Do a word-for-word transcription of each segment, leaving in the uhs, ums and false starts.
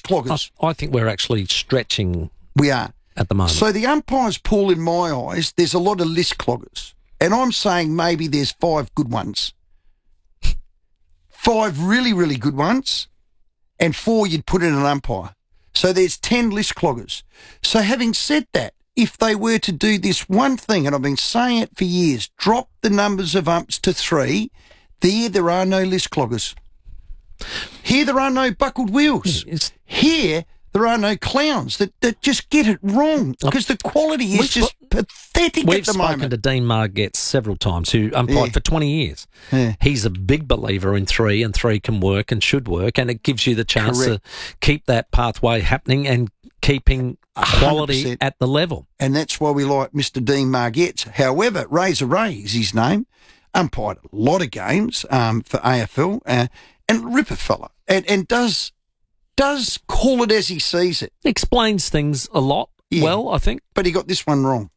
cloggers. I, I think we're actually stretching We are. at the moment. So the umpires pool, in my eyes, there's a lot of list cloggers. And I'm saying maybe there's five good ones. Five really, really good ones, and four you'd put in an umpire. So there's ten list cloggers. So having said that, if they were to do this one thing, and I've been saying it for years, drop the numbers of umps to three, there there are no list cloggers. Here there are no buckled wheels. It's- Here there are no clowns that, that just get it wrong because the quality is We've just pathetic We've at the spoken moment. to Dean Margetts several times, who umpired Yeah. for twenty years. Yeah. He's a big believer in three, and three can work and should work, and it gives you the chance Correct. to keep that pathway happening and keeping quality one hundred percent. at the level. And that's why we like Mister Dean Margetts. However, Razor Ray is his name, umpired a lot of games um, for A F L, uh, and ripper fella, and, and does does call it as he sees it. Explains things a lot Yeah. well, I think. But he got this one wrong.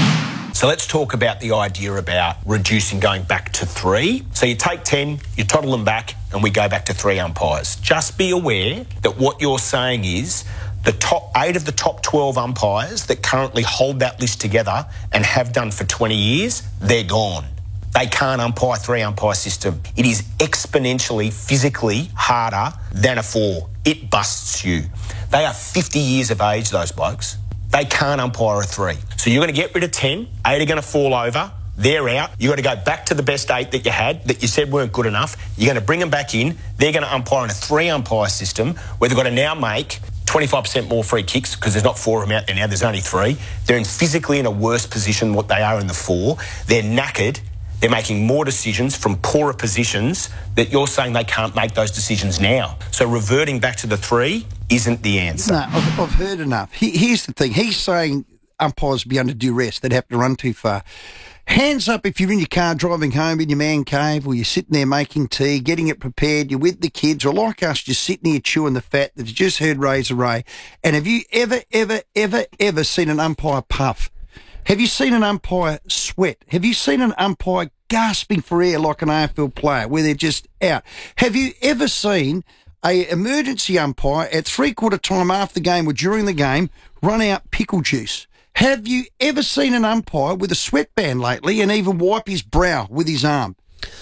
So let's talk about the idea about reducing going back to three. So you take ten, you toddle them back, and we go back to three umpires. Just be aware that what you're saying is the top eight of the top twelve umpires that currently hold that list together and have done for twenty years, they're gone. They can't umpire three umpire system. It is exponentially, physically harder than a four. It busts you. They are fifty years of age, those blokes. They can't umpire a three. So you're going to get rid of ten, eight are going to fall over, they're out. You've got to go back to the best eight that you had that you said weren't good enough. You're going to bring them back in. They're going to umpire in a three umpire system where they've got to now make twenty-five percent more free kicks because there's not four of them out there now, there's only three. They're in physically in a worse position than what they are in the four. They're knackered. They're making more decisions from poorer positions that you're saying they can't make those decisions now. So reverting back to the three isn't the answer. No, I've, I've heard enough. He, here's the thing. He's saying umpires be under duress. They'd have to run too far. Hands up if you're in your car driving home in your man cave, or you're sitting there making tea, getting it prepared, you're with the kids, or like us, just sitting here chewing the fat that you just heard Razor Ray. And have you ever, ever, ever, ever seen an umpire puff? Have you seen an umpire sweat? Have you seen an umpire gasping for air like an A F L player where they're just out? Have you ever seen a emergency umpire at three-quarter time after the game or during the game run out pickle juice? Have you ever seen an umpire with a sweatband lately and even wipe his brow with his arm?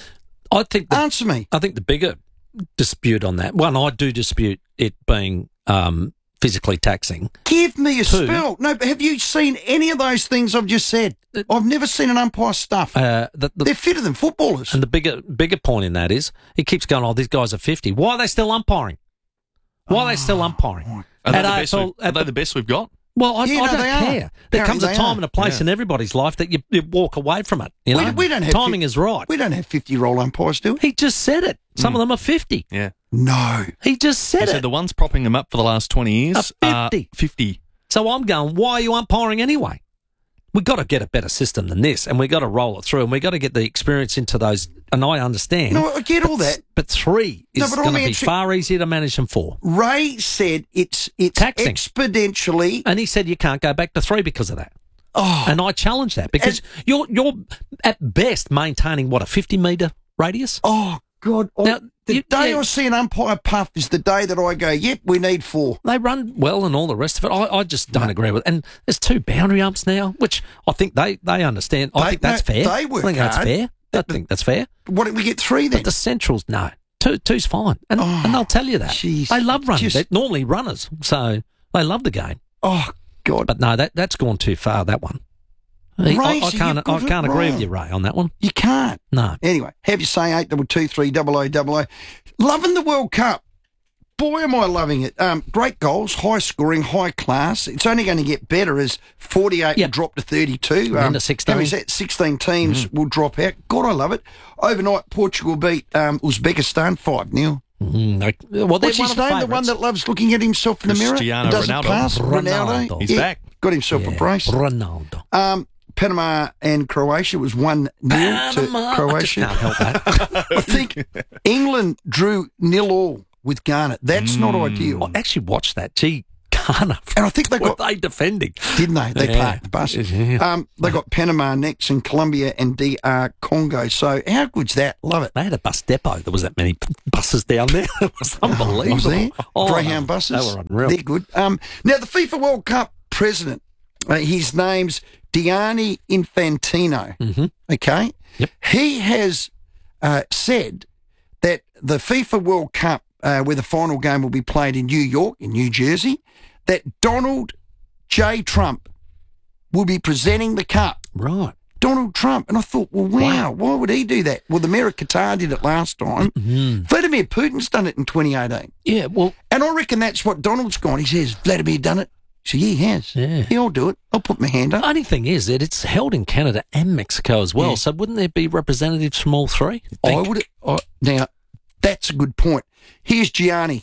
I think the, Answer me. I think the bigger dispute on that, one, I do dispute it being um, physically taxing. Give me a Two. spell. No, but have you seen any of those things I've just said? I've never seen an umpire stuff. Uh, the, the, They're fitter than footballers. and the bigger bigger point in that is he keeps going, oh, these guys are fifty. Why are they still umpiring? Why are they still umpiring? Are they, At the A F best L we've, are at they the- the best we've got? Well, I, Yeah, I no, don't they are. care. There comes Apparently a they time are. and a place Yeah. in everybody's life that you, you walk away from it. You We- know? we don't have Timing fif- is right. We don't have fifty-year-old umpires, do we? He just said it. Some of them are fifty. Yeah. No. He just He said said it. the ones propping them up for the last twenty years Are fifty. are fifty. So I'm going, why are you umpiring anyway? We've got to get a better system than this, and we've got to roll it through, and we've got to get the experience into those. And I understand. No, I get all that. But three No, is but going I'm to be answering- far easier to manage than four. Ray said it's it's Taxing. exponentially. And he said you can't go back to three because of that. Oh, And I challenge that because you're you're at best maintaining what, a fifty metre radius. oh God! I- Now, the you- day yeah. I see an umpire puff is the day that I go, "Yep, we need four." They run well and all the rest of it. I, I just don't agree with it. And there's two boundary umps now, which I think they, they understand. I They- think that's no, fair. they work I think that's hard. fair. I think that's fair. Why don't we get three then? But the centrals, no. Two, two's fine. And, Oh, and they'll tell you that. jeez. They love running. Just- They're normally runners, so they love the game. oh God! But no, that, that's gone too far, that one. I, I Razor, can't, you've got I it can't agree with wrong. you, Ray, on that one. You can't. No. Anyway, have you saying eight double two three double o double o. Loving the World Cup. Boy, am I loving it. Um, great goals, high scoring, high class. It's only going to get better as forty-eight Yep. will drop to thirty-two. And into sixteen. How is that? sixteen teams will drop out. God, I love it. Overnight, Portugal beat um, Uzbekistan five nil. Mm, they- well, they're What's one his of the name? The one favourites. that loves looking at himself in the mirror? Cristiano Doesn't Ronaldo. pass. Ronaldo. Ronaldo. He's Yeah, back. Got himself a Yeah, brace. Ronaldo. Um, Panama and Croatia was one nil to Panama. Croatia. I just can't help that. I think England drew nil all with Ghana. That's not ideal. I actually watched that. Gee, Ghana. And I think they What got, were they defending? didn't they? They Yeah. parked the bus. Yeah. Um, they got Panama next and Colombia and D R Congo. So how good's that? Love it. They had a bus depot. There was that many buses down there. It was unbelievable. Was there? Oh, Greyhound no, buses. They were unreal. They're good. Um, now, the FIFA World Cup president, uh, his name's Gianni Infantino. Mm-hmm. Okay? Yep. He has uh, said that the FIFA World Cup, uh, where the final game will be played in New York, in New Jersey, that Donald J. Trump will be presenting the cup. Right. Donald Trump. And I thought, well, wow, why would he do that? Well, the mayor of Qatar did it last time. Mm-hmm. Vladimir Putin's done it in twenty eighteen. Yeah, well, And I reckon that's what Donald's gone. He says, Vladimir done it. So yeah, he has. Yeah. yeah, I'll do it. I'll put my hand up. the only thing is that it's held in Canada and Mexico as well. Yeah. So wouldn't there be representatives from all three? I would. I, now, that's a good point. Here's Gianni.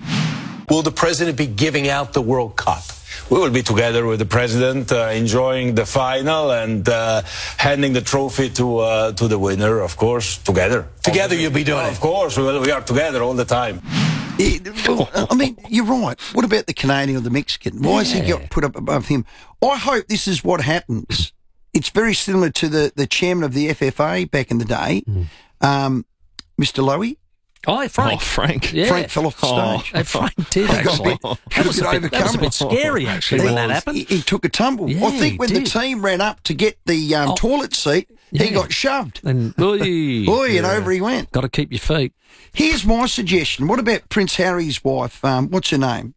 Will the president be giving out the World Cup? We will be together with the president, uh, enjoying the final and uh, handing the trophy to uh, to the winner, of course, together. Together you'll be doing it? Of course, we, will, we are together all the time. Yeah, well, I mean, you're right. What about the Canadian or the Mexican? Why has he Yeah. got put up above him? I hope this is what happens. It's very similar to the, the chairman of the F F A back in the day, um, Mister Lowy. Oh, Frank. Oh, Frank. Yeah. Frank fell off the Oh. stage. Hey, Frank did, He got a actually. bit- That was, a got bit, that was a bit overcome. scary, actually, when that happened. He, he took a tumble. Yeah, I think he when the did. team ran up to get the um, Oh. toilet seat, he Yeah. got shoved. And, oy, Boy, and over he went. Got to keep your feet. Here's my suggestion. What about Prince Harry's wife? Um, what's her name?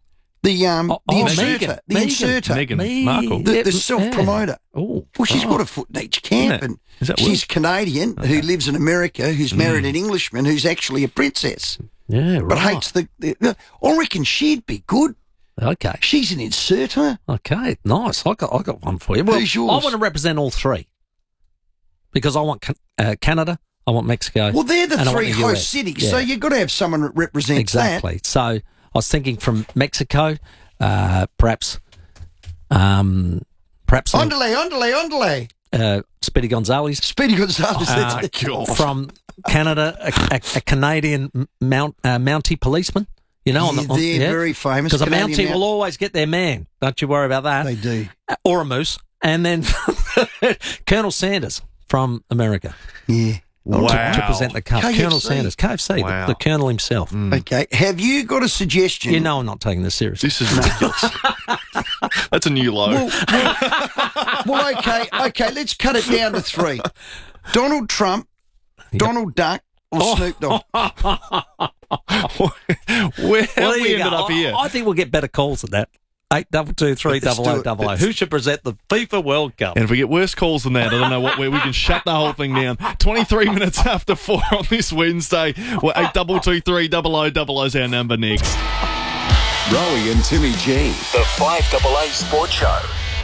The um, Oh, the oh, inserter. Megan. The Megan. inserter. Meghan Me- Markle. The, Yeah, the self-promoter. Oh, Well, she's oh. got a foot in each camp, Isn't it? and Is that she's Canadian who lives in America, who's married an Englishman who's actually a princess, Yeah, right. but hates the, the. I reckon she'd be good. Okay. She's an inserter. Okay, nice. I got I got one for you. Well, Who's yours? I want to represent all three because I want Ca- uh, Canada, I want Mexico. Well, they're the and I want three the host U S. cities, Yeah, so you've got to have someone that represents exactly. So I was thinking from Mexico, uh, perhaps, um, perhaps that. Underlay, underlay, underlay. uh, Speedy Gonzalez. Speedy Gonzalez. Uh, that's it. from Canada, a, a, a Canadian m- mount uh, Mountie policeman. You know, on the, on, They're very famous. because a Canadian Mountie Mount- will always get their man. Don't you worry about that. They do. Uh, or a moose, and then Colonel Sanders from America Yeah. Wow. to, to present the cup. K F C. Colonel Sanders, K F C, Wow. the, the Colonel himself. Okay. Have you got a suggestion? You know, I'm not taking this seriously. This is ridiculous. That's a new low. Well, well, well, okay, okay. Let's cut it down to three: Donald Trump, Donald Duck, or Oh. Snoop Dogg. Where have Well, there we you ended go. up here? I, I think we'll get better calls than that. Eight double two three Let's double do O it. double O. Who should present the FIFA World Cup? And if we get worse calls than that, I don't know what. Where we can shut the whole thing down. Twenty-three minutes after four on this Wednesday. Well, eight double two three double O double O's our number next. Rowie and Timmy G. The five double A Sports Show.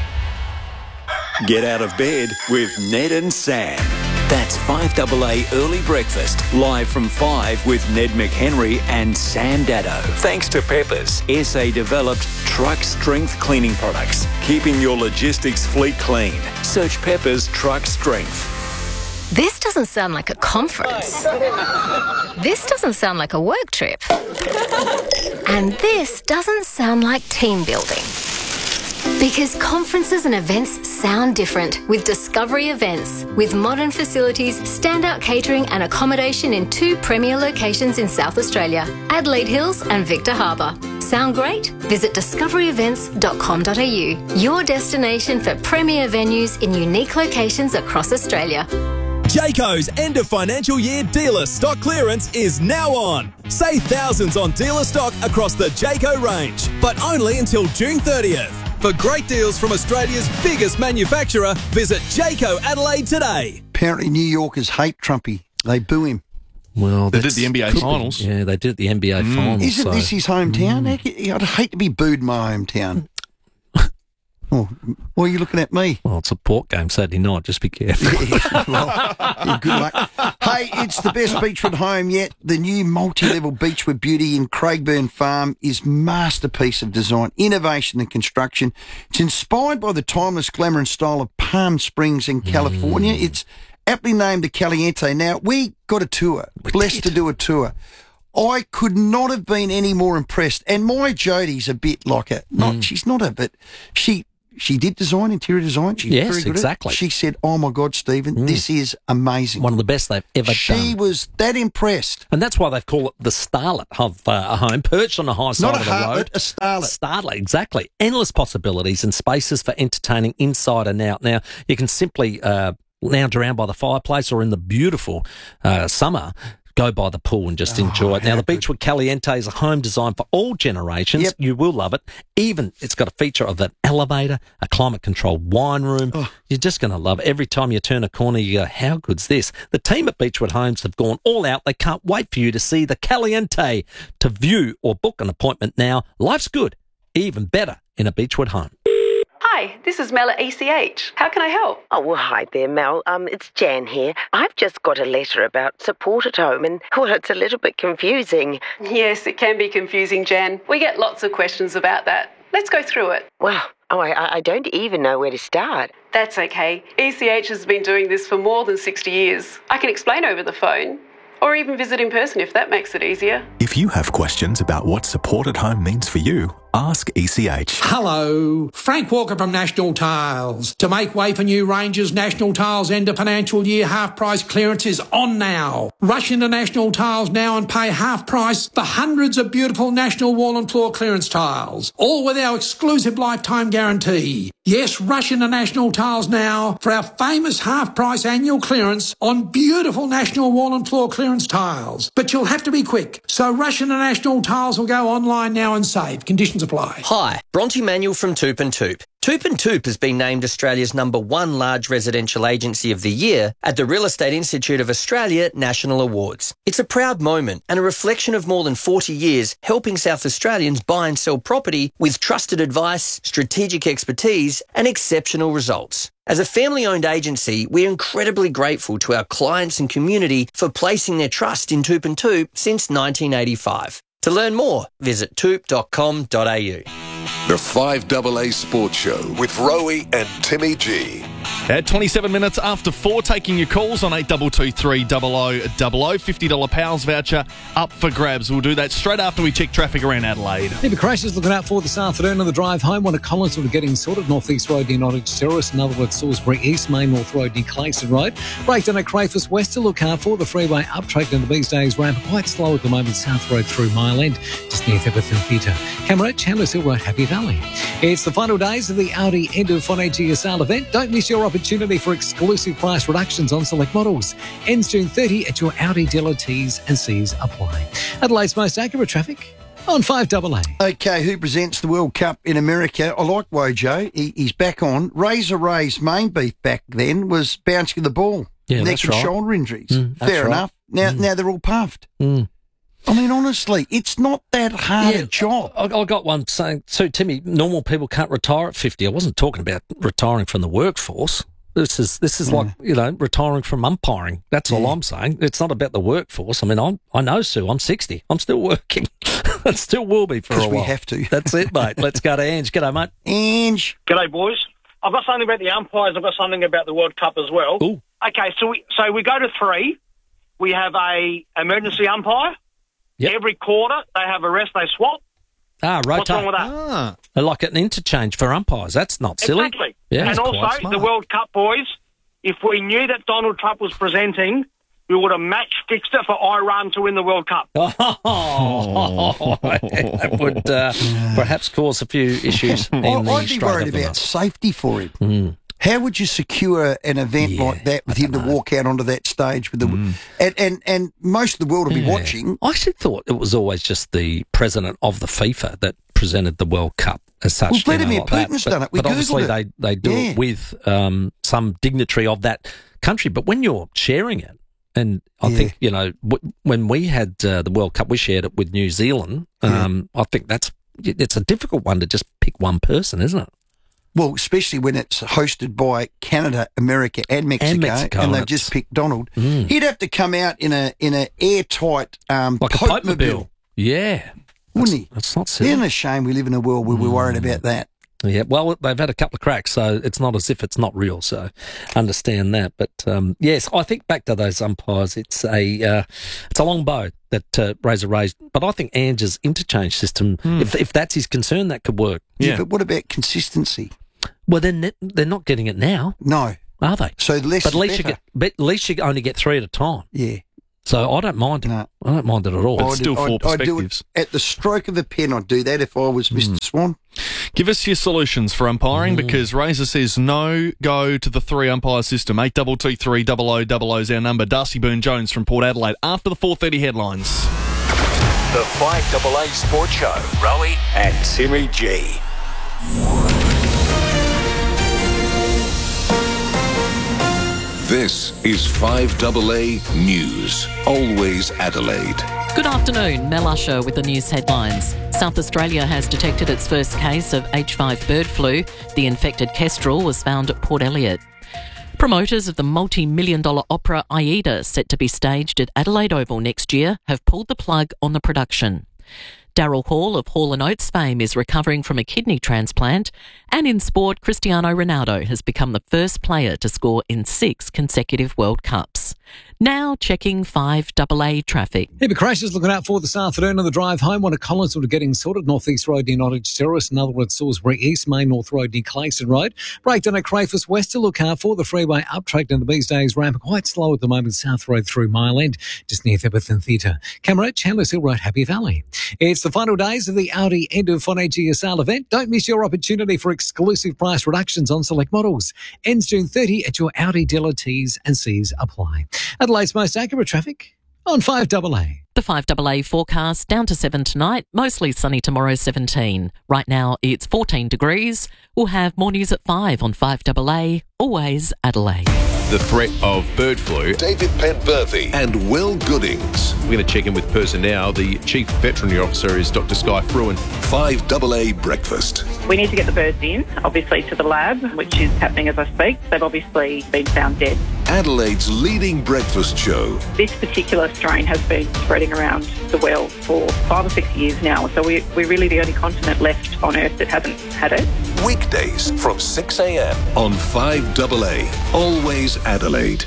Get out of bed with Ned and Sam. That's five double A Early Breakfast, live from five with Ned McHenry and Sam Dado. Thanks to Peppers, S A-developed truck strength cleaning products. Keeping your logistics fleet clean. Search Peppers Truck Strength. This doesn't sound like a conference. This doesn't sound like a work trip. And this doesn't sound like team building. Because conferences and events sound different with Discovery Events. With modern facilities, standout catering and accommodation in two premier locations in South Australia, Adelaide Hills and Victor Harbour. Sound great? Visit discovery events dot com dot a u, your destination for premier venues in unique locations across Australia. Jayco's end of financial year dealer stock clearance is now on. Save thousands on dealer stock across the Jayco range, but only until June thirtieth. For great deals from Australia's biggest manufacturer, visit Jayco Adelaide today. Apparently, New Yorkers hate Trumpy. They boo him. Well, They did that's- the N B A finals. Yeah, they did the N B A finals. Isn't so. this his hometown? Mm. How can- I'd hate to be booed in my hometown. Oh, why are you looking at me? Well, it's a port game Saturday night. Just be careful. well, yeah, good luck. Hey, it's the best beachwood home yet. The new multi-level Beechwood Beauty in Craigburn Farm is masterpiece of design, innovation and construction. It's inspired by the timeless glamour and style of Palm Springs in California. Mm. It's aptly named the Caliente. Now, we got a tour, We blessed did. to do a tour. I could not have been any more impressed. And my Jodie's a bit like a, not, Mm. she's not a, but she she did design, interior design. She's Yes, very good exactly. At it. She said, oh, my God, Stephen, Mm. this is amazing. One of the best they've ever she done. was that impressed. And that's why they call it the starlet of uh, a home, perched on the high side Not a of the Hartlet, road. a starlet. Starlet, exactly. Endless possibilities and spaces for entertaining inside and out. Now, you can simply uh, lounge around by the fireplace or in the beautiful uh, summer, go by the pool and just Oh, enjoy it. Now, how the Beechwood Caliente is a home designed for all generations. Yep. You will love it. Even it's got a feature of an elevator, a climate-controlled wine room. Oh. You're just going to love it. Every time you turn a corner, you go, how good's this? The team at Beechwood Homes have gone all out. They can't wait for you to see the Caliente. To view or book an appointment now, life's good, even better in a Beechwood home. Hi, this is Mel at E C H. How can I help? Oh, well, hi there, Mel. Um, it's Jan here. I've just got a letter about support at home and, well, it's a little bit confusing. Yes, it can be confusing, Jan. We get lots of questions about that. Let's go through it. Well, oh, I, I don't even know where to start. That's okay. E C H has been doing this for more than sixty years. I can explain over the phone, or even visit in person if that makes it easier. If you have questions about what support at home means for you, ask E C H. Hello, Frank Walker from National Tiles. To make way for new ranges, National Tiles end of financial year half price clearance is on now. Rush into National Tiles now and pay half price for hundreds of beautiful National wall and floor clearance tiles, all with our exclusive lifetime guarantee. Yes, rush into National Tiles now for our famous half price annual clearance on beautiful National wall and floor clearance tiles. But you'll have to be quick, so rush into National Tiles or go online now and save. Conditions apply. Hi, Bronte Manuel from Toop and Toop. Toop and Toop has been named Australia's number one large residential agency of the year at the Real Estate Institute of Australia National Awards. It's a proud moment and a reflection of more than forty years helping South Australians buy and sell property with trusted advice, strategic expertise and exceptional results. As a family-owned agency, we're incredibly grateful to our clients and community for placing their trust in Toop and Toop since nineteen eighty-five. To learn more, visit toop dot com dot a u. The five A A Sports Show with Rowie and Timmy G. At twenty-seven minutes after four, taking your calls on eight two two three double oh double oh. fifty dollars Pals voucher up for grabs. We'll do that straight after we check traffic around Adelaide. Heavy crashes looking out for this afternoon on the drive home. One at Collinswood are getting sorted. North East Road near Nottage Terrace. Another one at Salisbury East, Main North Road near Clayson Road. Breakdown at Crayfus West to look out for. The freeway up track into these days ramp quite slow at the moment. South Road through Mile End, just near Thepperton Theatre. Camera Chandler's Hill Road, Happy Valley. It's the final days of the Audi end of financial year sale event. Don't miss your opportunity for exclusive price reductions on select models. Ends June thirtieth at your Audi dealer. T's and C's apply. Adelaide's most accurate traffic on five A A. Okay, who presents the World Cup in America? I like Wojo. He, he's back on. Razor Ray's main beef back then was bouncing the ball. Yeah, neck that's and right. shoulder injuries. Mm, that's Fair right. enough. Now, Mm. now they're all puffed. Mm. I mean, honestly, it's not that hard Yeah, a job. I, I got one saying, so Timmy, normal people can't retire at fifty. I wasn't talking about retiring from the workforce. This is this is Mm. like, you know, retiring from umpiring. That's all Yeah. I'm saying. It's not about the workforce. I mean, I'm, I know, Sue, I'm sixty. I'm still working. I still will be for a 'Cause while. we have to. That's it, mate. Let's go to Ange. G'day, mate. Ange. G'day, boys. I've got something about the umpires. I've got something about the World Cup as well. Ooh. Okay, so we so we go to three. We have a emergency umpire. Yep. Every quarter, they have a rest, they swap. Ah, rotate. What's wrong with that? Ah. I like an interchange for umpires. That's not silly. Exactly. Yeah, and it's quite also, smart. the World Cup, boys, if we knew that Donald Trump was presenting, we would have match fixed it for Iran to win the World Cup. Oh, that would uh, perhaps cause a few issues in I, the I'd be Strait worried of the about safety for him. Mm. How would you secure an event Yeah, like that with him to walk out onto that stage with the Mm. and, and and most of the world will be Yeah. watching? I actually thought it was always just the president of the FIFA that presented the World Cup as such. Well, you Vladimir know, like that. Putin's but, done it. We but obviously Googled it. they, they do Yeah. it with um, some dignitary of that country. But when you're sharing it, and I Yeah. think, you know, w- when we had uh, the World Cup, we shared it with New Zealand. Um, I think that's it's a difficult one to just pick one person, isn't it? Well, especially when it's hosted by Canada, America, and Mexico, and, Mexico, and they've it's- just picked Donald. Mm. He'd have to come out in a in a airtight um, Like a Pope-mobile, Pope-mobile. Yeah. wouldn't he? That's not silly. Isn't it a shame we live in a world where we're worried about that? Yeah, well, they've had a couple of cracks, so it's not as if it's not real. So, understand that. But um, yes, I think back to those umpires. It's a uh, it's a long bow that uh, Razor raised. But I think Ange's interchange system, Mm. if if that's his concern, that could work. Yeah, but what about consistency? Well, then they're not getting it now. No, are they? So less. But at is least you better. get, but at least you only get three at a time. Yeah. So I don't mind it. I don't mind it at all. I'd- I'd- I'd do it at the stroke of the pen. I'd do that if I was Mister Swan. Give us your solutions for umpiring because Razor says no go to the three umpire system. eight two two three double oh double oh is our number. Darcy Byrne-Jones from Port Adelaide after the four thirty headlines. The five double A Sports Show. Rowie and Timmy G. This is five double A News. Always Adelaide. Good afternoon, Mel Usher with the news headlines. South Australia has detected its first case of H five bird flu. The infected kestrel was found at Port Elliot. Promoters of the multi-million dollar opera Aida, set to be staged at Adelaide Oval next year, have pulled the plug on the production. Daryl Hall of Hall and Oates fame is recovering from a kidney transplant. And in sport, Cristiano Ronaldo has become the first player to score in six consecutive World Cups. Now checking five double A traffic. Heavy crashes looking out for this afternoon on the drive home. One at Collinswood are getting sorted. North East Road near Nottage Terrace. Another one at Salisbury East, Main North Road near Clayson Road. Breakdown at Crayfus West to look out for. The freeway up track in the Bees Days ramp quite slow at the moment. South Road through Mile End, just near Theberton Theatre. Camera Chandler's Hill Road, Happy Valley. It's the final days of the Audi end of financial year sale event. Don't miss your opportunity for exclusive price reductions on select models. Ends June thirtieth at your Audi dealer. T's and C's apply. Adelaide's most accurate traffic on five double A. The five double A forecast down to seven tonight, mostly sunny tomorrow, seventeen. Right now it's fourteen degrees. We'll have more news at five on five double A, always Adelaide. The threat of bird flu. David Penberthy and Will Goodings. We're going to check in with personnel. The Chief Veterinary Officer is Doctor Sky Fruin. five double A Breakfast. We need to get the birds in, obviously, to the lab, which is happening as I speak. They've obviously been found dead. Adelaide's leading breakfast show. This particular strain has been spreading around the world for five or six years now, so we, we're really the only continent left on Earth that hasn't had it. Weekdays from six a.m. on five double A. Always Adelaide.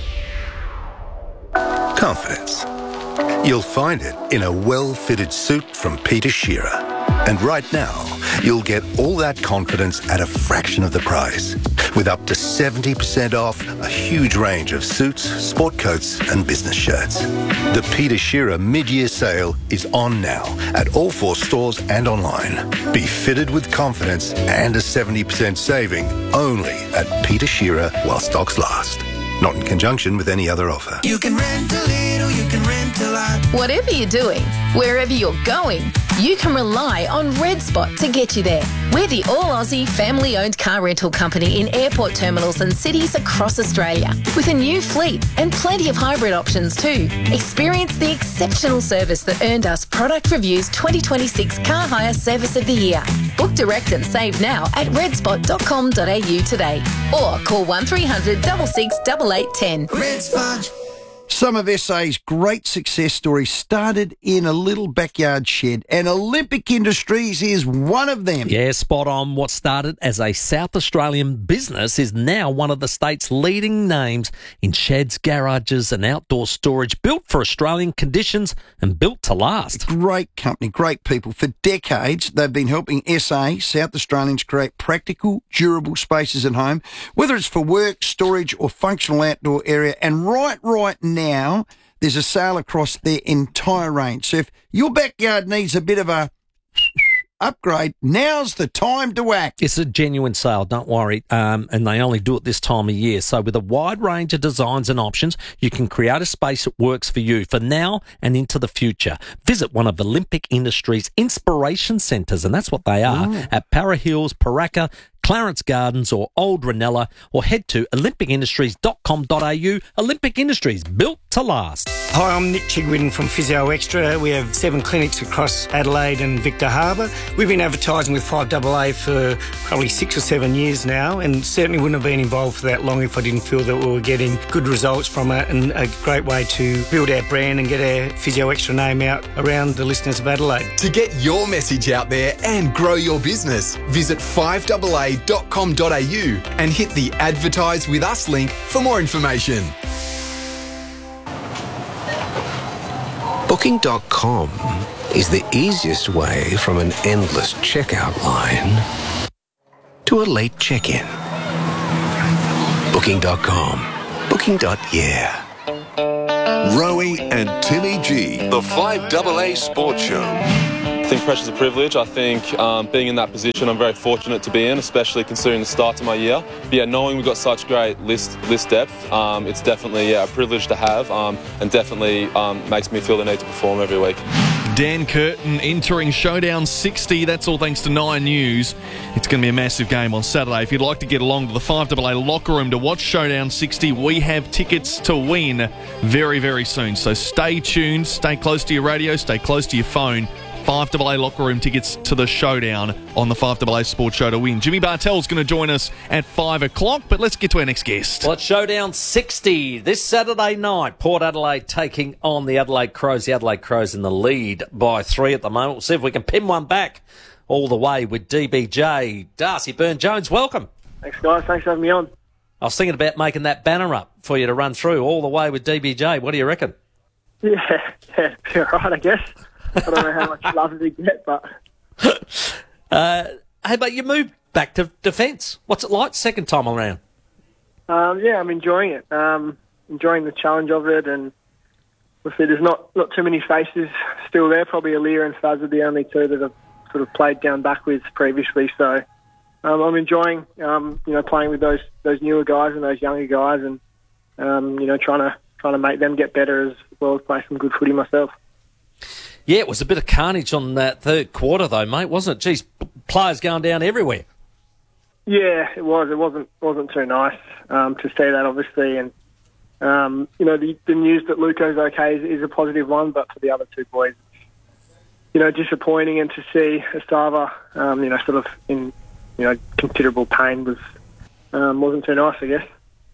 Confidence. You'll find it in a well-fitted suit from Peter Shearer. And right now, you'll get all that confidence at a fraction of the price. With up to seventy percent off a huge range of suits, sport coats and business shirts. The Peter Shearer mid-year sale is on now at all four stores and online. Be fitted with confidence and a seventy percent saving only at Peter Shearer while stocks last. Not in conjunction with any other offer. You can rent a little, you can rent a lot. Whatever you're doing, wherever you're going, you can rely on Red Spot to get you there. We're the all-Aussie family-owned car rental company in airport terminals and cities across Australia, with a new fleet and plenty of hybrid options too. Experience the exceptional service that earned us Product Review's twenty twenty-six Car Hire Service of the Year. Book direct and save now at red spot dot com dot a u today, or call one three hundred, six six eight eight one zero. Red Spot. Some of S A's great success stories started in a little backyard shed, and Olympic Industries is one of them. Yeah, spot on. What started as a South Australian business is now one of the state's leading names in sheds, garages and outdoor storage, built for Australian conditions and built to last. Great company, great people. For decades, they've been helping S A, South Australians, create practical, durable spaces at home, whether it's for work, storage or functional outdoor area. And right, right now, Now, there's a sale across their entire range. So if your backyard needs a bit of a upgrade, now's the time to act. It's a genuine sale, don't worry, um, and they only do it this time of year. So with a wide range of designs and options, you can create a space that works for you for now and into the future. Visit one of Olympic Industries' inspiration centres, and that's what they are, Ooh. at Para Hills, Paraka, Clarence Gardens or Old Ranella, or head to olympic industries dot com dot a u. Olympic Industries, built to last. Hi, I'm Nick Chigwin from Physio Extra. We have seven clinics across Adelaide and Victor Harbour. We've been advertising with five double A for probably six or seven years now, and certainly wouldn't have been involved for that long if I didn't feel that we were getting good results from it, and a great way to build our brand and get our Physio Extra name out around the listeners of Adelaide. To get your message out there and grow your business, visit five double A a dot com dot a u and hit the Advertise with Us link for more information. Booking dot com is the easiest way from an endless checkout line to a late check-in. Booking dot com. Booking. Yeah. Rowie and Timmy G, the five double A Sports Show. I think pressure's a privilege. I think um, being in that position, I'm very fortunate to be in, especially considering the start to my year. But yeah, knowing we've got such great list list depth, um, it's definitely yeah a privilege to have, um, and definitely um, makes me feel the need to perform every week. Dan Curtin entering Showdown sixty. That's all thanks to Nine News. It's going to be a massive game on Saturday. If you'd like to get along to the five double A locker room to watch Showdown sixty, we have tickets to win very, very soon. So stay tuned, stay close to your radio, stay close to your phone. five double A locker room tickets to the Showdown on the five double A Sports Show to win. Jimmy Bartell's going to join us at five o'clock, but let's get to our next guest. Well, it's Showdown sixty this Saturday night. Port Adelaide taking on the Adelaide Crows. The Adelaide Crows in the lead by three at the moment. We'll see if we can pin one back all the way with D B J. Darcy Byrne-Jones, welcome. Thanks, guys. Thanks for having me on. I was thinking about making that banner up for you to run through all the way with D B J. What do you reckon? Yeah, yeah, be all right, I guess. I don't know how much love we get, but... uh, hey, but you moved back to defence. What's it like second time around? Um, yeah, I'm enjoying it. Um, enjoying the challenge of it, and we'll see, there's not, not too many faces still there. Probably Aaliyah and Faz are the only two that I've sort of played down back with previously, so um, I'm enjoying, um, you know, playing with those those newer guys and those younger guys, and, um, you know, trying to trying to make them get better as well as play some good footy myself. Yeah, it was a bit of carnage on that third quarter, though, mate, wasn't it? Geez, players going down everywhere. Yeah, it was. It wasn't wasn't too nice um, to see that, obviously. And, um, you know, the, the news that Luco's okay is, is a positive one, but for the other two boys, you know, disappointing. And to see Esava, um, you know, sort of in, you know, considerable pain was, um, wasn't too nice, I guess.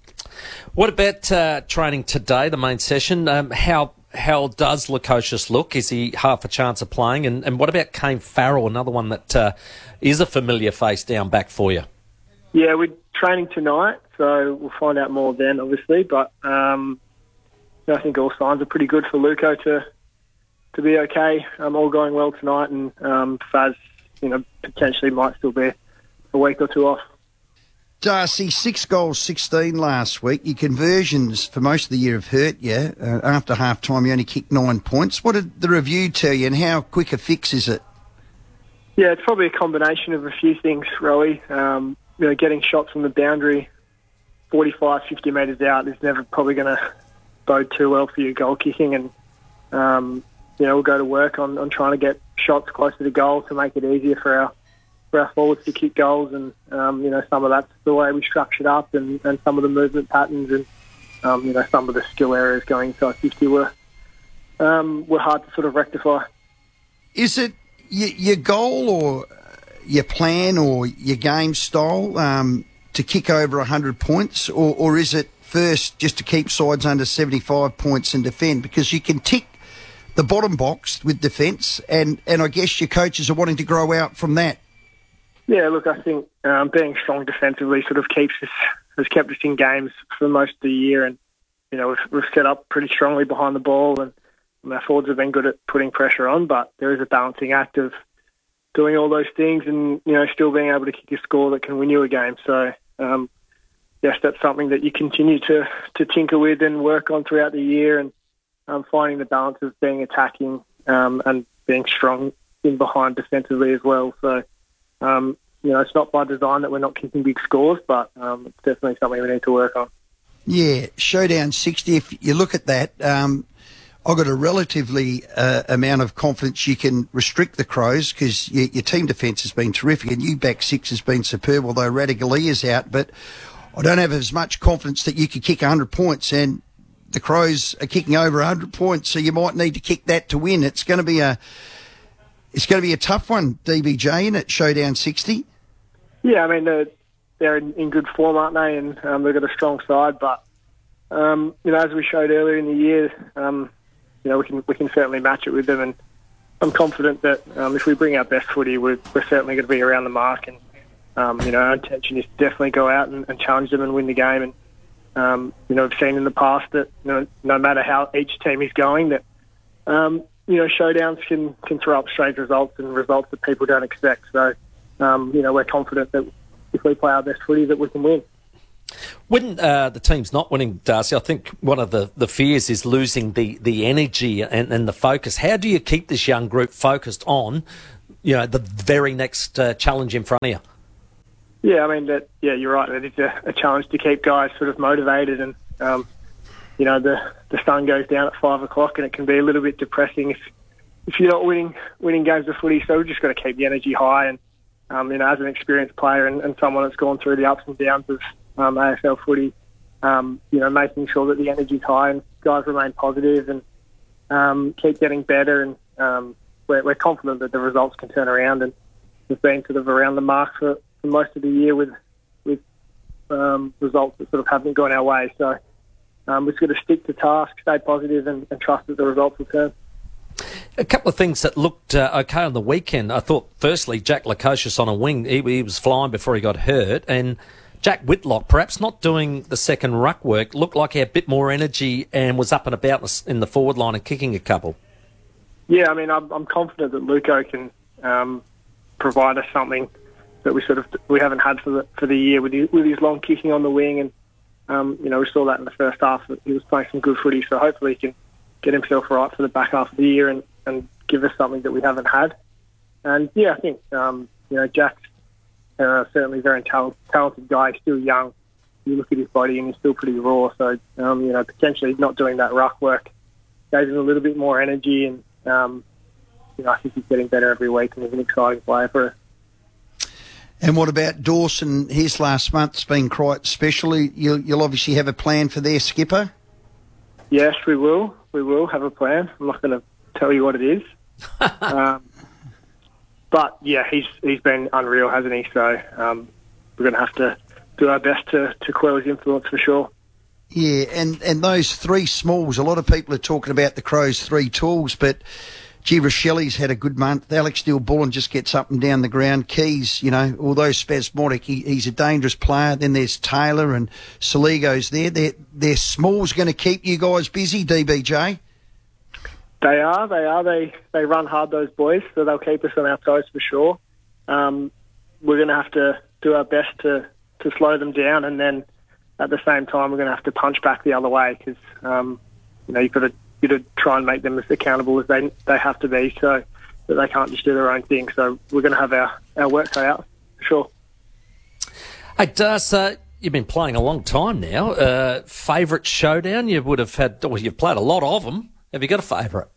What about uh, training today, the main session? Um, how... How does Lukosius look? Is he half a chance of playing? And, and what about Kane Farrell, another one that uh, is a familiar face down back for you? Yeah, we're training tonight, so we'll find out more then, obviously. But um, I think all signs are pretty good for Luco to to be okay. Um, all going well tonight, and um, Faz, you know, potentially might still be a week or two off. Darcy, six goals, sixteen last week. Your conversions for most of the year have hurt you. Uh, after half-time, you only kicked nine points. What did the review tell you, and how quick a fix is it? Yeah, it's probably a combination of a few things, Rowie. Um, you know, getting shots from the boundary forty-five, fifty metres out is never probably going to bode too well for your goal kicking. And, um, you know, we'll go to work on, on trying to get shots closer to goal to make it easier for our for our forwards to kick goals, and um, you know, some of that's the way we structured up, and, and some of the movement patterns, and um, you know, some of the skill areas going inside fifty were um, were hard to sort of rectify. Is it y- your goal or your plan or your game style um, to kick over one hundred points, or, or is it first just to keep sides under seventy-five points and defend? Because you can tick the bottom box with defence, and, and I guess your coaches are wanting to grow out from that. Yeah, look, I think um, being strong defensively sort of keeps us, has kept us in games for most of the year, and you know, we've, we've set up pretty strongly behind the ball, and our forwards have been good at putting pressure on, but there is a balancing act of doing all those things and, you know, still being able to kick a score that can win you a game. So, um, yes, that's something that you continue to, to tinker with and work on throughout the year, and um, finding the balance of being attacking um, and being strong in behind defensively as well. So, Um, you know, it's not by design that we're not kicking big scores, but um, it's definitely something we need to work on. Yeah, Showdown sixty, if you look at that, um, I've got a relatively uh, amount of confidence you can restrict the Crows, because your, your team defence has been terrific, and your back six has been superb, although Radigali is out. But I don't have as much confidence that you could kick one hundred points, and the Crows are kicking over one hundred points, so you might need to kick that to win. It's going to be a... It's going to be a tough one, D B J, isn't it, Showdown sixty? Yeah, I mean, they're, they're in, in good form, aren't they? And um, they've got a strong side. But, um, you know, as we showed earlier in the year, um, you know, we can we can certainly match it with them. And I'm confident that um, if we bring our best footy, we're, we're certainly going to be around the mark and um, you know, our intention is to definitely go out and, and challenge them and win the game. And um, you know, we've seen in the past that you know, no matter how each team is going, that um, you know, showdowns can can throw up strange results and results that people don't expect. So um, you know, we're confident that if we play our best footy, that we can win. When uh, the team's not winning, Darcy, I think one of the, the fears is losing the, the energy and, and the focus. How do you keep this young group focused on, you know, the very next uh, challenge in front of you? Yeah, I mean, that. Yeah, you're right. That is a, a challenge to keep guys sort of motivated, and um, you know, the the sun goes down at five o'clock, and it can be a little bit depressing if if you're not winning winning games of footy. So we've just got to keep the energy high, and um, you know, as an experienced player and, and someone that's gone through the ups and downs of Um, A F L footy, um, you know, making sure that the energy's high and guys remain positive and um, keep getting better. And um, we're, we're confident that the results can turn around. And we've been sort of around the mark for, for most of the year with with um, results that sort of haven't gone our way. So um, we've got to stick to task, stay positive, and, and trust that the results will turn. A couple of things that looked uh, okay on the weekend. I thought, firstly, Jack Lukosius on a wing, he, he was flying before he got hurt, and Jack Whitlock, perhaps not doing the second ruck work, looked like he had a bit more energy and was up and about in the forward line and kicking a couple. Yeah, I mean, I'm, I'm confident that Luko can um, provide us something that we sort of we haven't had for the for the year with his, with his long kicking on the wing, and um, you know, we saw that in the first half that he was playing some good footy. So hopefully he can get himself right for the back half of the year and, and give us something that we haven't had. And yeah, I think um, you know, Jack's Uh, certainly a very talent, talented guy, still young. You look at his body and he's still pretty raw. So, um, you know, potentially not doing that ruck work gave him a little bit more energy. And, um, you know, I think he's getting better every week and he's an exciting player for us. And what about Dawson? His last month's been quite special. You'll, you'll obviously have a plan for their skipper? Yes, we will. We will have a plan. I'm not going to tell you what it is. um, But, yeah, he's he's been unreal, hasn't he? So um, we're going to have to do our best to, to quell his influence for sure. Yeah, and, and those three smalls, a lot of people are talking about the Crows' three tools, but, gee, Rochelli's had a good month. Alex Neil-Bullen just gets up and down the ground. Keys, you know, although spasmodic, he, he's a dangerous player. Then there's Taylor and Saligo's there. Their, their smalls going to keep you guys busy, D B J? They are, they are. They they run hard, those boys, so they'll keep us on our toes for sure. Um, we're going to have to do our best to, to slow them down, and then at the same time we're going to have to punch back the other way because um, you know, you've got to you've got to try and make them as accountable as they they have to be, so that they can't just do their own thing. So we're going to have our, our work cut out for sure. Hey, Das, uh, you've been playing a long time now. Uh, favourite showdown? You would have had. Well, you've played a lot of them. Have you got a favourite?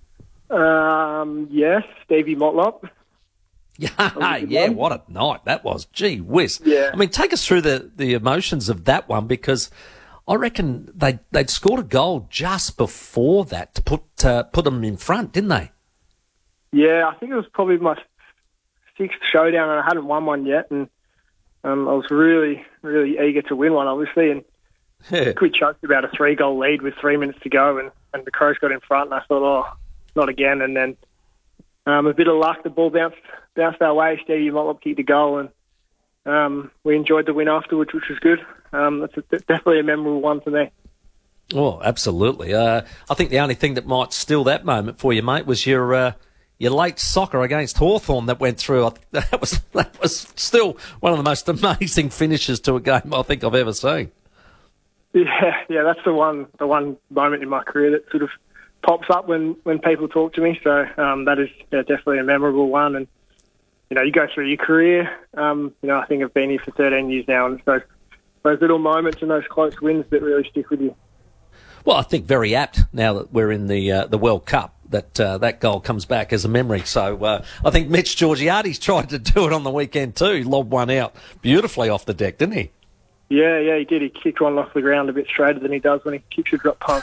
Um, yes, Stevie Motlop. Yeah, yeah, one. what a night that was. Gee whiz. Yeah. I mean, take us through the, the emotions of that one, because I reckon they, they'd scored a goal just before that to put uh, put them in front, didn't they? Yeah, I think it was probably my sixth showdown and I hadn't won one yet, and um, I was really, really eager to win one, obviously, and Yeah. we choked about a three-goal lead with three minutes to go, and, and the Crows got in front, and I thought, oh, not again. And then um, a bit of luck, the ball bounced bounced our way. Stevie Motlop kicked a goal, and um, we enjoyed the win afterwards, which was good. Um, that's a, definitely a memorable one for me. Oh, absolutely. Uh, I think the only thing that might steal that moment for you, mate, was your uh, your late soccer against Hawthorn that went through. I think that was that was still one of the most amazing finishes to a game I think I've ever seen. Yeah, yeah, that's the one the one moment in my career that sort of pops up when, when people talk to me. So um, that is yeah, definitely a memorable one. And, you know, you go through your career. Um, you know, I think I've been here for thirteen years now, and it's those, those little moments and those close wins that really stick with you. Well, I think very apt now that we're in the uh, the World Cup that uh, that goal comes back as a memory. So uh, I think Mitch Georgiades tried to do it on the weekend too. He lobbed one out beautifully off the deck, didn't he? Yeah, yeah, he did. He kicked one off the ground a bit straighter than he does when he kicks a drop punt.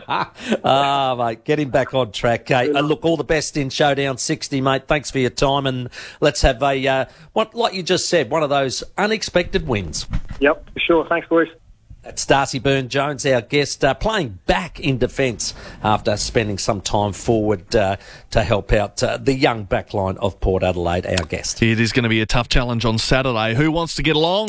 Ah, mate, get him back on track. Hey, uh, look, all the best in Showdown sixty, mate. Thanks for your time, and let's have a, uh, what, like you just said, one of those unexpected wins. Yep, for sure. Thanks, boys. That's Darcy Byrne-Jones, our guest, uh, playing back in defence after spending some time forward uh, to help out uh, the young backline of Port Adelaide, our guest. It is going to be a tough challenge on Saturday. Who wants to get along?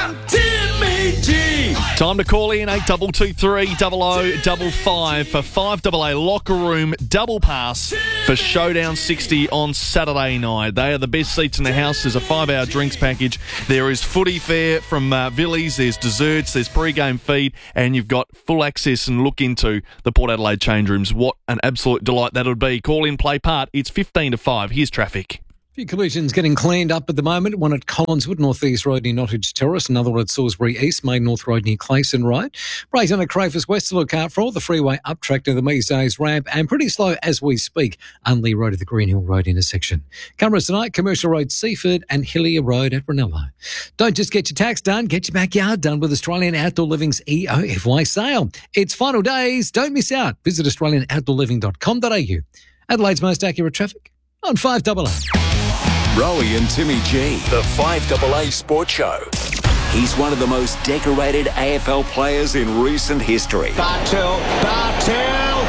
Timmy G! Time to call in eight two two three double oh double five for five double A Locker Room double pass for Showdown sixty on Saturday night. They are the best seats in the house. There's a five-hour drinks package. There is footy fare from uh, Villies. There's desserts. There's pre-game feed, and you've got full access and look into the Port Adelaide change rooms. What an absolute delight that would be. Call in, play part. It's fifteen to five. Here's traffic. Few collisions getting cleaned up at the moment. One at Collinswood, North East Road near Nottage Terrace. Another one at Salisbury East, Main North Road near Clayson Road. Breakdown at Crafers West to look out for all the freeway up track to the Mees Days ramp, and pretty slow as we speak, Unley Road at the Green Hill Road intersection. Cameras tonight, Commercial Road, Seaford, and Hillier Road at Brunello. Don't just get your tax done, get your backyard done with Australian Outdoor Living's E O F Y sale. It's final days. Don't miss out. Visit australian outdoor living dot com dot a u. Adelaide's most accurate traffic on five double A. Rowie and Timmy G, the five double A Sports Show. He's one of the most decorated A F L players in recent history. Bartel, Bartel!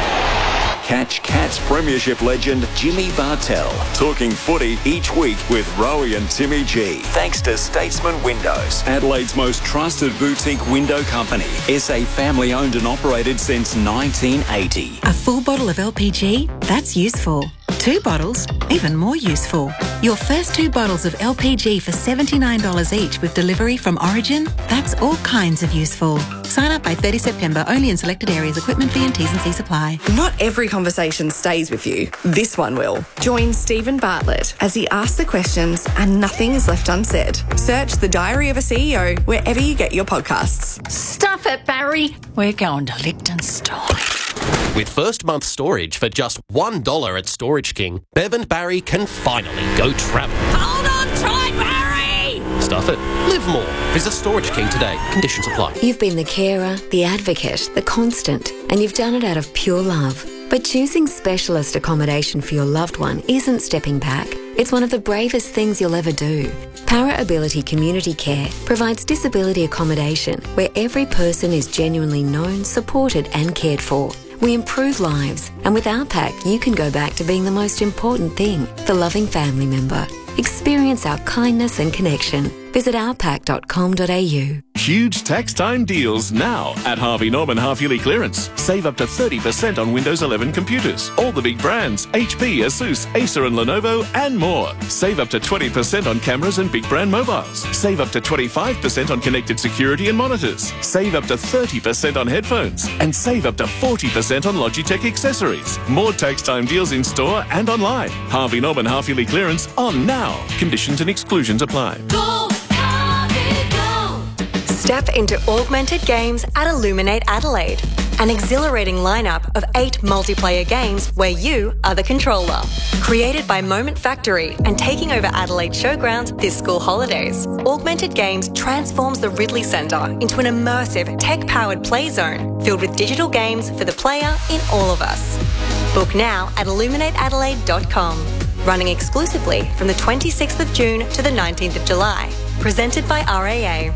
Catch Cats Premiership legend Jimmy Bartel talking footy each week with Rowie and Timmy G. Thanks to Statesman Windows, Adelaide's most trusted boutique window company. S A family owned and operated since nineteen eighty. A full bottle of L P G? That's useful. Two bottles? Even more useful. Your first two bottles of L P G for seventy-nine dollars each with delivery from Origin? That's all kinds of useful. Sign up by thirtieth September, only in selected areas. Equipment fee and T's and C's apply. Not every conversation stays with you. This one will. Join Stephen Bartlett as he asks the questions and nothing is left unsaid. Search The Diary of a C E O wherever you get your podcasts. Stuff it, Barry. We're going to Liechtenstein. With first month storage for just one dollar at Storage King, Bev and Barry can finally go travel. Hold on tight, Barry! Stuff it. Live more. Visit Storage King today. Conditions apply. You've been the carer, the advocate, the constant, and you've done it out of pure love. But choosing specialist accommodation for your loved one isn't stepping back. It's one of the bravest things you'll ever do. Para Ability Community Care provides disability accommodation where every person is genuinely known, supported and cared for. We improve lives, and with our pack, you can go back to being the most important thing, the loving family member. Experience our kindness and connection. Visit our pack dot com dot a u. Huge tax time deals now at Harvey Norman half-yearly clearance. Save up to thirty percent on Windows eleven computers. All the big brands, H P, Asus, Acer and Lenovo, and more. Save up to twenty percent on cameras and big brand mobiles. Save up to twenty-five percent on connected security and monitors. Save up to thirty percent on headphones. And save up to forty percent on Logitech accessories. More tax time deals in store and online. Harvey Norman half-yearly clearance on now. Conditions and exclusions apply. Go, Harvey, go! Step into Augmented Games at Illuminate Adelaide. An exhilarating lineup of eight multiplayer games where you are the controller. Created by Moment Factory and taking over Adelaide Showgrounds this school holidays, Augmented Games transforms the Ridley Centre into an immersive, tech-powered play zone filled with digital games for the player in all of us. Book now at illuminate adelaide dot com. Running exclusively from the twenty-sixth of June to the nineteenth of July. Presented by R A A.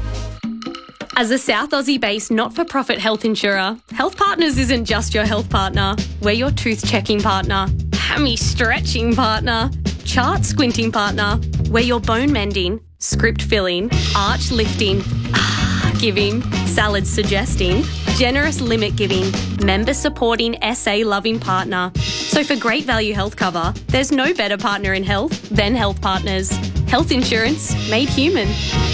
As a South Aussie-based not-for-profit health insurer, Health Partners isn't just your health partner. We're your tooth-checking partner, hammy-stretching partner, chart-squinting partner. We're your bone-mending, script-filling, arch-lifting, giving, salad-suggesting, generous limit-giving, member-supporting, S A-loving partner. So for great value health cover, there's no better partner in health than Health Partners. Health insurance made human.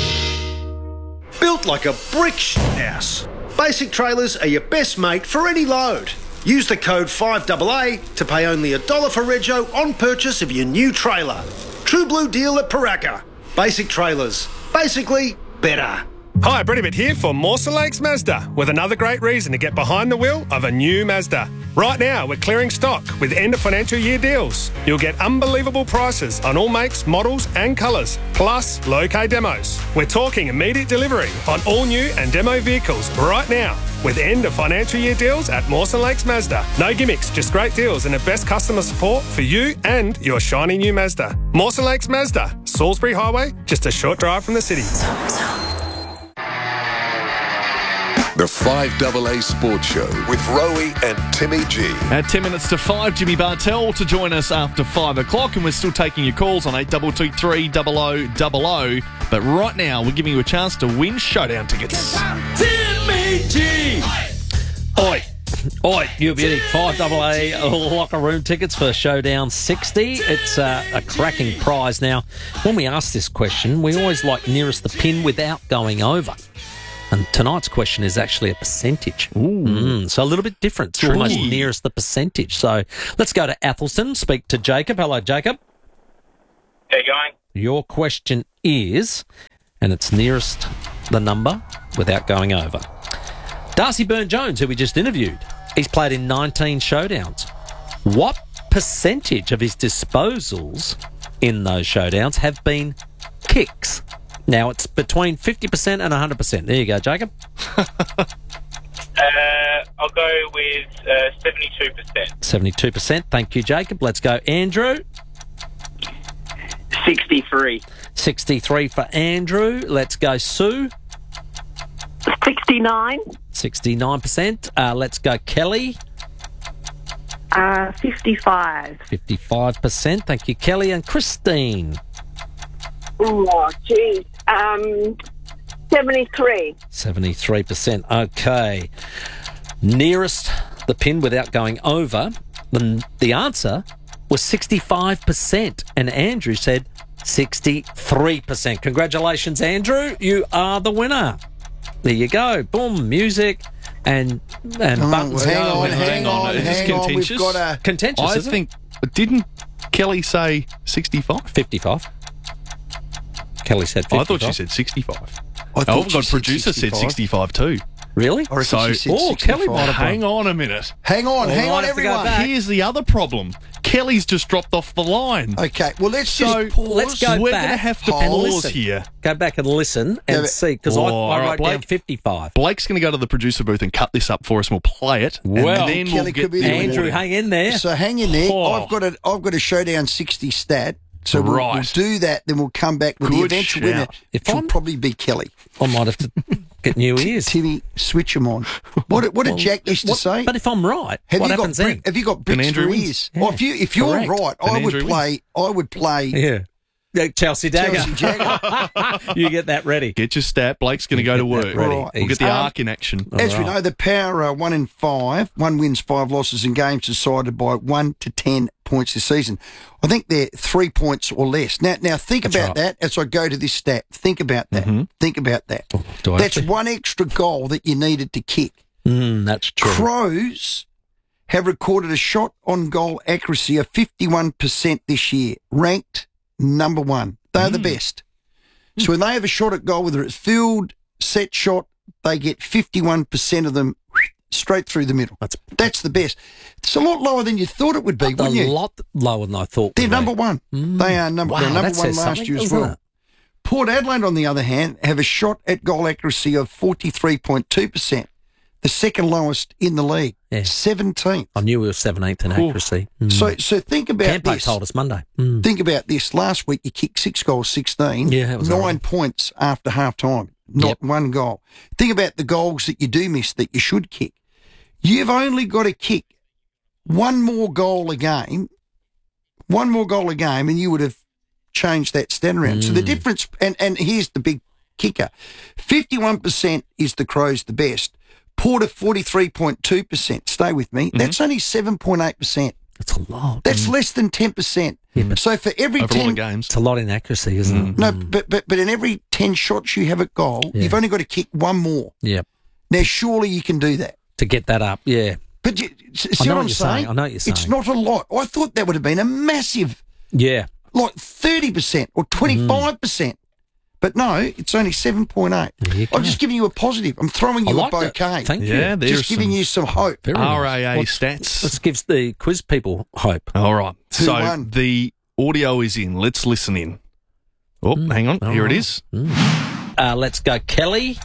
Built like a brick house. Basic Trailers are your best mate for any load. Use the code five double A to pay only a dollar for rego on purchase of your new trailer. True blue deal at Paraka. Basic Trailers. Basically, better. Hi, Brett Ibbott here for Mawson Lakes Mazda with another great reason to get behind the wheel of a new Mazda. Right now, we're clearing stock with end of financial year deals. You'll get unbelievable prices on all makes, models and colours, plus low-K demos. We're talking immediate delivery on all new and demo vehicles right now with end of financial year deals at Mawson Lakes Mazda. No gimmicks, just great deals and the best customer support for you and your shiny new Mazda. Mawson Lakes Mazda, Salisbury Highway, just a short drive from the city. The five A A Sports Show with Rowie and Timmy G. At ten minutes to five, Jimmy Bartell to join us after five o'clock, and we're still taking your calls on eight two two three double oh double oh. But right now, we're giving you a chance to win Showdown tickets. Timmy G! Oi! Oi, you'll be getting five A A locker room tickets for Showdown sixty. It's uh, a cracking prize. Now, when we ask this question, we always like nearest the pin without going over. And tonight's question is actually a percentage. Mm, so a little bit different. It's almost Tricky. nearest the percentage. So let's go to Athelston, speak to Jacob. Hello, Jacob. How you going? Your question is, and it's nearest the number without going over. Darcy Byrne-Jones, who we just interviewed, he's played in nineteen showdowns. What percentage of his disposals in those showdowns have been kicks? Now, it's between fifty percent and one hundred percent. There you go, Jacob. Uh, I'll go with uh, seventy-two percent. seventy-two percent. Thank you, Jacob. Let's go, Andrew. sixty-three. sixty-three for Andrew. Let's go, Sue. sixty-nine. sixty-nine percent. Uh, let's go, Kelly. Uh, fifty-five. fifty-five percent. Thank you, Kelly. And Christine. Oh, geez. Um, seventy-three. seventy-three percent. Okay. Nearest the pin without going over, the, the answer was sixty-five percent. And Andrew said sixty-three percent. Congratulations, Andrew. You are the winner. There you go. Boom, music and and Oh, buttons. hang go. on, hang on, Is this hang on. We've contentious? got a... Contentious, I isn't think, didn't Kelly say sixty-five? fifty-five. Kelly said fifty-five. I thought she said sixty-five. I thought Oh, she God, said producer said sixty-five. sixty-five too. Really? I reckon So, she said oh, sixty-five. Kelly might have hang on a minute. Hang on, Well, hang I on, have to go everyone. back. Here's the other problem. Kelly's just dropped off the line. Okay, well, let's So, just pause. let's go We're back going to have to and pause listen. here. Go back and listen and Yeah, but- see, because Oh, I, all I right, wrote down Blake. fifty-five. Blake's going to go to the producer booth and cut this up for us, and we'll play it. Well, and then Kelly we'll get could be the the Andrew, award. hang in there. So hang in there. Oh. I've got a I've got a Showdown sixty stat. So we'll, Right. we'll do that, then we'll come back with the Good eventual shout. winner. If It will I'm- probably be Kelly. I might have to get new ears. Timmy, switch them on. What, did- what did Well, Jack used to what- say? But if I'm right, have what you got happens brick, then? have you got bricks Andrew for wins. ears? Yeah. Oh, if you if you're Correct. right, I Then would Andrew play. I would play. Yeah. Yeah, Chelsea Dagger. Chelsea Jagger. You get that ready. Get your stat. Blake's going to go to Get that work. ready. Right. We'll get the Um, arc in action. As All we right. know, the power uh, one in five, one wins, five losses in games decided by one to ten points this season. I think they're three points or less. Now, now think That's about right. that as I go to this stat. Think about that. Mhm. Think about that. Do I have That's to? one extra goal that you needed to kick. Mm, that's true. Crows have recorded a shot on goal accuracy of fifty-one percent this year, ranked number one. They're the best. So when they have a shot at goal, whether it's field, set shot, they get fifty-one percent of them straight through the middle. That's That's the best. It's a lot lower than you thought it would be, a wouldn't you? lot lower than I thought. They're would number be. one. Mm. They are number, Wow, they're number that one says last something, year as doesn't well. it? Port Adelaide, on the other hand, have a shot at goal accuracy of forty-three point two percent, the second lowest in the league, Yeah. seventeenth. I knew we were seventeenth in accuracy. Mm. So, so think about Campo this. told us Monday. Mm. Think about this. Last week you kicked six goals, sixteen. Yeah, it was nine all right. points after half time. Not Yep. one goal. Think about the goals that you do miss that you should kick. You've only got to kick one more goal a game, one more goal a game, and you would have changed that stat around. So the Mm. difference, and, and here's the big kicker: fifty-one percent is the Crows the best. Porter forty-three point two percent. Stay with me. Mm-hmm. That's only seven point eight percent. That's a lot. That's less than ten percent. So for every Over all ten the games. It's a lot in accuracy, isn't it? no, but, but but in every ten shots you have at goal, Yeah. you've only got to kick one more. Yep. Now, surely you can do that. To get that up, yeah. But you, see I know what what I'm you're saying? saying. I know what you're It's saying. not a lot. I thought that would have been a massive, Yeah. like thirty percent or twenty-five percent. But no, it's only seven point eight. There you go. I'm just giving you a positive. I'm throwing I you like a that. bouquet. Thank you. Yeah, there's Just giving some you some hope. Very R nice. A A Let's- stats. Let's give the quiz people hope. All right. Who so won? the audio is in. Let's listen in. Oh, hang on. All Here right. it is. Uh, let's go, Kelly.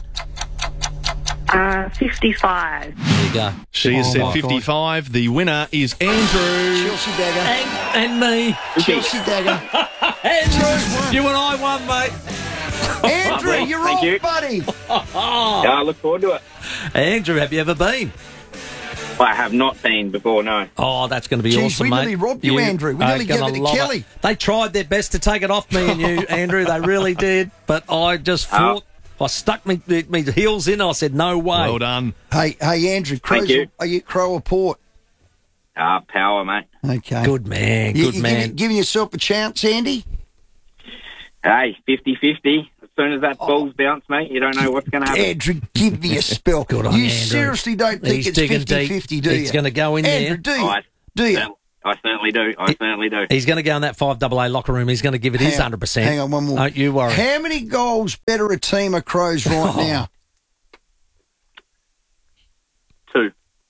Uh, fifty-five. There you go. She has Oh, said my God. fifty-five. The winner is Andrew. Chelsea Dagger. And, and me. Chelsea Dagger. Andrew, you and I won, mate. Andrew, you're Thank on, you. buddy. Yeah, I look forward to it. Andrew, have you ever been? I have not been before, no. Oh, that's going to be Geez, awesome, we mate. nearly robbed you, Andrew. We are nearly gave gonna it to love Kelly. They tried their best to take it off me and you, Andrew. They really did. But I just thought, I stuck me, me heels in. I said, no way. Well done. Hey, hey, Andrew, Crows, you. are you Crow or Port? Ah, power, mate. Okay. Good man, You, good you man. Giving, giving yourself a chance, Andy? Hey, fifty-fifty. As soon as that ball's bounced, mate, you don't know what's going to happen. Andrew, give me a spell. Good on you you, Andrew. seriously don't think He's it's digging fifty-fifty, deep. do you? He's going to go in Andrew, there. do you? I, do you? I certainly do. I certainly do. He's going to go in that five double A locker room. He's going to give it his Hang one on, hundred percent. Hang on, one more. Don't you worry. How many goals better a team of Crows right now? Two.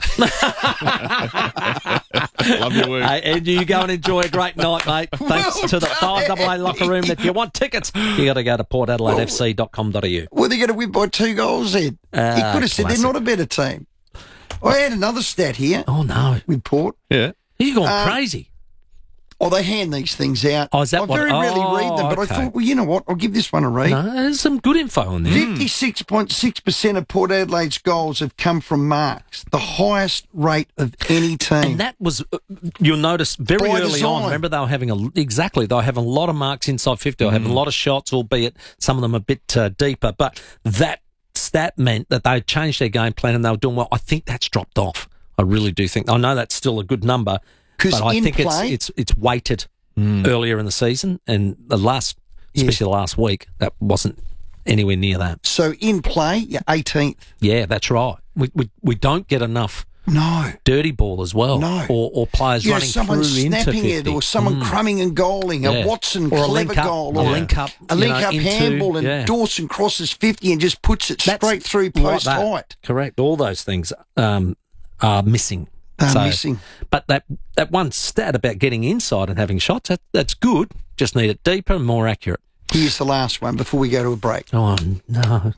Love your work. Hey, and you go and enjoy a great night, mate. Thanks Well to the done, five double A locker room. If you want tickets, you got to go to port adelaide f c dot com dot a u. Well, they're going to win by two goals then. Ah, he could have said classic. they're not a better team. I had another stat here Oh, no. with Port. Yeah. You're going Um, crazy. Oh, they hand these things out. Oh, is that I what- very rarely oh, read them, but okay. I thought, well, you know what? I'll give this one a read. No, there's some good info on there. fifty-six point six percent of Port Adelaide's goals have come from marks, the highest rate of any team. And that was, uh, you'll notice very By early design. on. Remember, they were having a, exactly, they were having a lot of marks inside fifty. They were having a lot of shots, albeit some of them a bit uh, deeper. But that stat meant that they changed their game plan and they were doing well. I think that's dropped off. I really do think. I know that's still a good number, 'Cause but I in think play- it's it's it's weighted earlier in the season, and the last, especially the last week, that wasn't anywhere near that. So in play, you're eighteenth. Yeah, that's right. We we, we don't get enough No. dirty ball as well, No. or, or players You know, running someone through into snapping fifty. it, or someone Mm. crumbing and goaling, Yeah. a Watson Or a clever link up, goal, a or link up, a you link know, up into- handball, and yeah. Dawson crosses fifty and just puts it That's straight through like post that. height. Correct. All those things um, are missing. Are missing. But that that one stat about getting inside and having shots, that, that's good. Just need it deeper and more accurate. Here's the last one before we go to a break. Oh, no.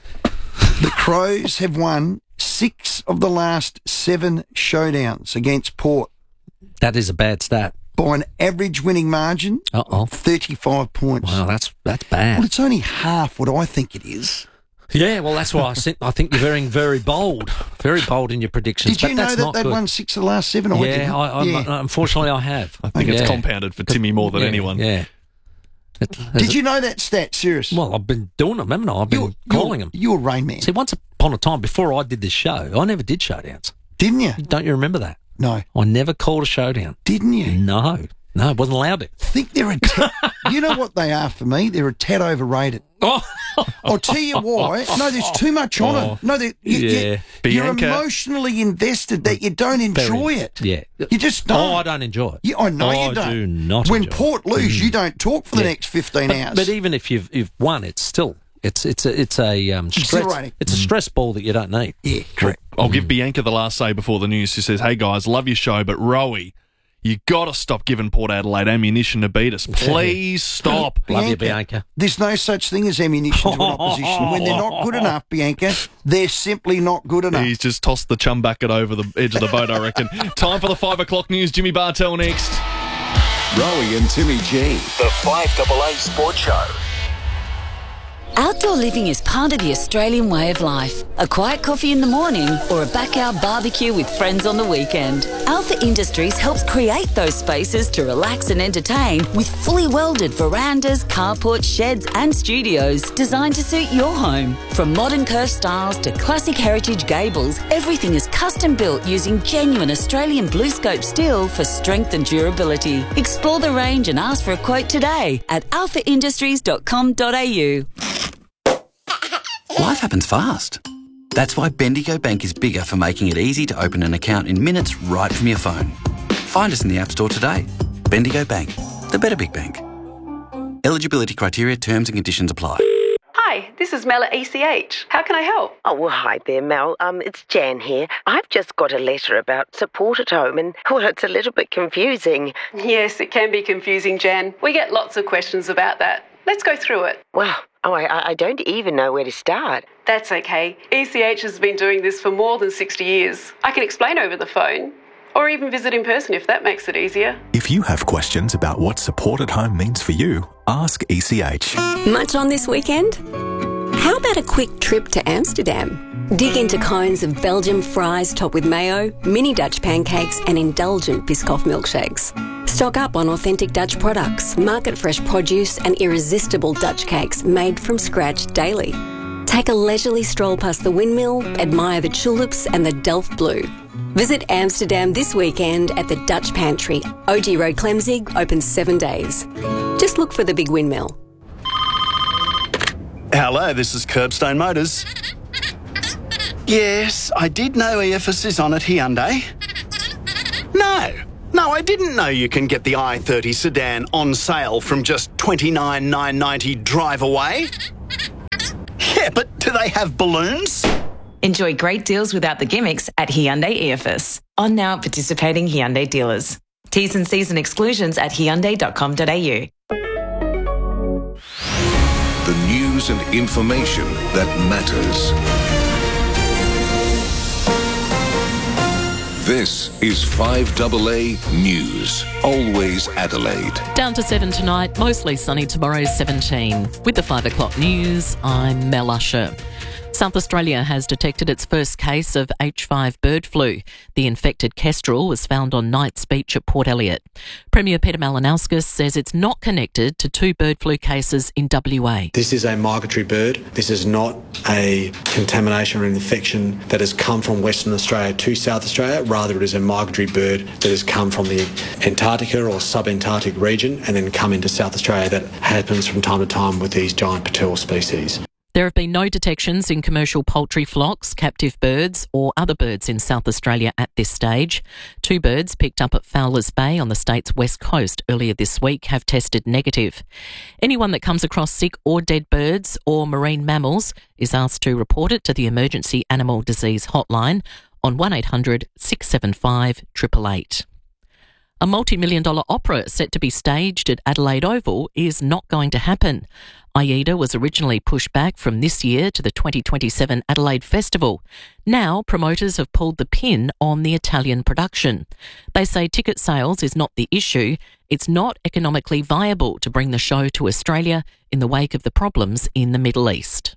The Crows have won six of the last seven showdowns against Port That is a bad stat. by an average winning margin Uh-oh. of thirty-five points. Wow, that's that's bad. Well, it's only half what I think it is. Yeah, well, that's why I think, I think you're very, very bold. Very bold in your predictions. Did you but know that's that not they'd good. won six of the last seven? I didn't. Yeah, I, I, Yeah. unfortunately I have. I think Yeah. it's compounded for Timmy more than Yeah, anyone. Yeah. It- Did you know that stat, serious? Well, I've been doing them, haven't I? I've been You're- calling you're- them. You're Rain Man. See, once upon a time, before I did this show, I never did showdowns. Didn't you? Don't you remember that? No. I never called a showdown. Didn't you? No. No, I wasn't allowed to. think they're a tad, you know what they are for me? They're a tad overrated. Oh. I'll tell you why. No, there's too much on Oh. it. No, they- you, Yeah. you, you're Bianca. emotionally invested that you don't enjoy Very- it. Yeah. You just don't. Oh, I don't enjoy it. Yeah, I know I you don't. do not When enjoy it. Port lose, Mm. you don't talk for the Yeah. next fifteen but, hours. But even if you've you've won, it's still it's it's a it's a um, stress Exhilarating. it's a stress ball that you don't need. Yeah, correct. I'll give Bianca the last say before the news. She says, "Hey guys, love your show, but Rowie, you got to stop giving Port Adelaide ammunition to beat us. Please stop." Love you, Bianca. There's no such thing as ammunition to an opposition. When they're not good enough, Bianca, they're simply not good enough. He's just tossed the chum bucket over the edge of the boat, I reckon. Time for the five o'clock news. Jimmy Bartell next. Rowie and Timmy G, the five double A Sports Show. Outdoor living is part of the Australian way of life. A quiet coffee in the morning or a backyard barbecue with friends on the weekend. Alpha Industries helps create those spaces to relax and entertain with fully welded verandas, carports, sheds and studios designed to suit your home. From modern curved styles to classic heritage gables, everything is custom built using genuine Australian blue scope steel for strength and durability. Explore the range and ask for a quote today at alpha industries dot com dot a u. Life happens fast. That's why Bendigo Bank is bigger for making it easy to open an account in minutes right from your phone. Find us in the App Store today. Bendigo Bank, the better big bank. Eligibility criteria, terms and conditions apply. Hi, this is Mel at E C H. How can I help? Oh, well, hi there, Mel. Um, it's Jan here. I've just got a letter about support at home and, well, it's a little bit confusing. Yes, it can be confusing, Jan. We get lots of questions about that. Let's go through it. Well, oh, I, I don't even know where to start. That's okay. E C H has been doing this for more than sixty years. I can explain over the phone, or even visit in person if that makes it easier. If you have questions about what support at home means for you, ask E C H. Much on this weekend? How about a quick trip to Amsterdam? Dig into cones of Belgian fries topped with mayo, mini Dutch pancakes and indulgent Biscoff milkshakes. Stock up on authentic Dutch products, market-fresh produce and irresistible Dutch cakes made from scratch daily. Take a leisurely stroll past the windmill, admire the tulips and the Delft Blue. Visit Amsterdam this weekend at the Dutch Pantry. O G Road Clemzig, open seven days. Just look for the big windmill. Hello, this is Curbstone Motors. Yes, I did know E F S is on at Hyundai. No, no, I didn't know you can get the i thirty sedan on sale from just twenty-nine thousand nine hundred ninety drive away. Yeah, but do they have balloons? Enjoy great deals without the gimmicks at Hyundai E F S. On now at participating Hyundai dealers. T's and C's and exclusions at hyundai dot com dot a u. The news and information that matters. This is five A A News. Always Adelaide. Down to seven tonight, mostly sunny tomorrow, seventeen. With the five o'clock news, I'm Mel Usher. South Australia has detected its first case of H five bird flu. The infected kestrel was found on Knight's Beach at Port Elliot. Premier Peter Malinauskas says it's not connected to two bird flu cases in W A. This is a migratory bird. This is not a contamination or an infection that has come from Western Australia to South Australia. Rather, it is a migratory bird that has come from the Antarctica or subantarctic region and then come into South Australia. That happens from time to time with these giant petrel species. There have been no detections in commercial poultry flocks, captive birds or other birds in South Australia at this stage. Two birds picked up at Fowler's Bay on the state's west coast earlier this week have tested negative. Anyone that comes across sick or dead birds or marine mammals is asked to report it to the Emergency Animal Disease Hotline on one eight hundred six seven five eight eight eight. A multi-million dollar opera set to be staged at Adelaide Oval is not going to happen. Aida was originally pushed back from this year to the twenty twenty-seven Adelaide Festival. Now, promoters have pulled the pin on the Italian production. They say ticket sales is not the issue. It's not economically viable to bring the show to Australia in the wake of the problems in the Middle East.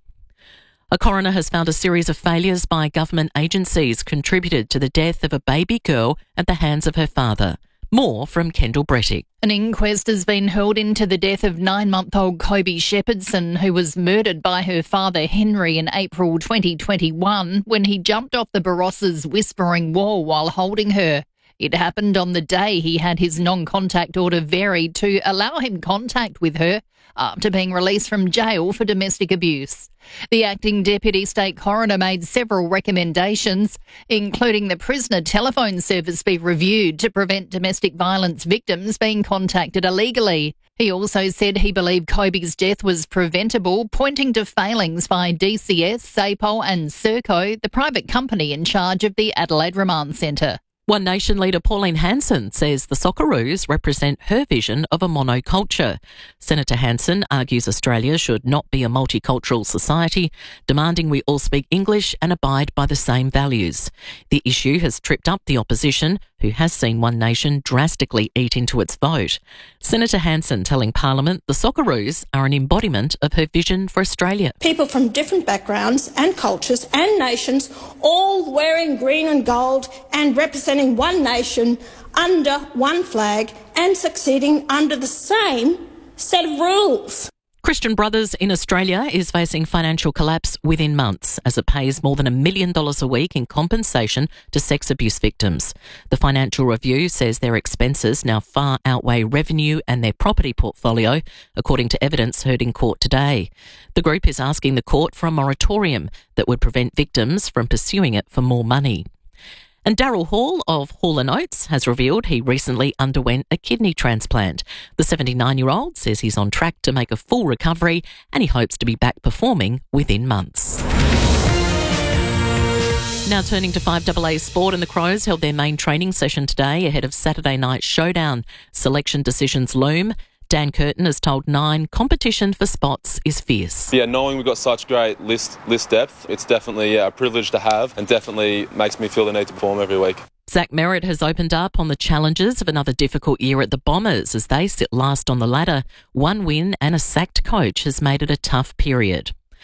A coroner has found a series of failures by government agencies contributed to the death of a baby girl at the hands of her father. More from Kendall Brettick. An inquest has been held into the death of nine-month-old Kobe Shepherdson, who was murdered by her father Henry in April twenty twenty-one when he jumped off the Barossa's Whispering Wall while holding her. It happened on the day he had his non-contact order varied to allow him contact with her after being released from jail for domestic abuse. The acting deputy state coroner made several recommendations, including the prisoner telephone service be reviewed to prevent domestic violence victims being contacted illegally. He also said he believed Kobe's death was preventable, pointing to failings by D C S, SAPOL and Serco, the private company in charge of the Adelaide Remand Centre. One Nation leader Pauline Hanson says the Socceroos represent her vision of a monoculture. Senator Hanson argues Australia should not be a multicultural society, demanding we all speak English and abide by the same values. The issue has tripped up the opposition, who has seen One Nation drastically eat into its vote. Senator Hanson telling Parliament the Socceroos are an embodiment of her vision for Australia. People from different backgrounds and cultures and nations all wearing green and gold and representing one nation under one flag and succeeding under the same set of rules. Christian Brothers in Australia is facing financial collapse within months as it pays more than a million dollars a week in compensation to sex abuse victims. The Financial Review says their expenses now far outweigh revenue and their property portfolio, according to evidence heard in court today. The group is asking the court for a moratorium that would prevent victims from pursuing it for more money. And Daryl Hall of Hall and Oates has revealed he recently underwent a kidney transplant. The seventy-nine-year-old says he's on track to make a full recovery and he hopes to be back performing within months. Now turning to five A A Sport, and the Crows held their main training session today ahead of Saturday night's showdown. Selection decisions loom. Dan Curtin has told Nine competition for spots is fierce. Yeah, knowing we've got such great list list depth, it's definitely yeah, a privilege to have and definitely makes me feel the need to perform every week. Zach Merritt has opened up on the challenges of another difficult year at the Bombers as they sit last on the ladder. One win and a sacked coach has made it a tough period.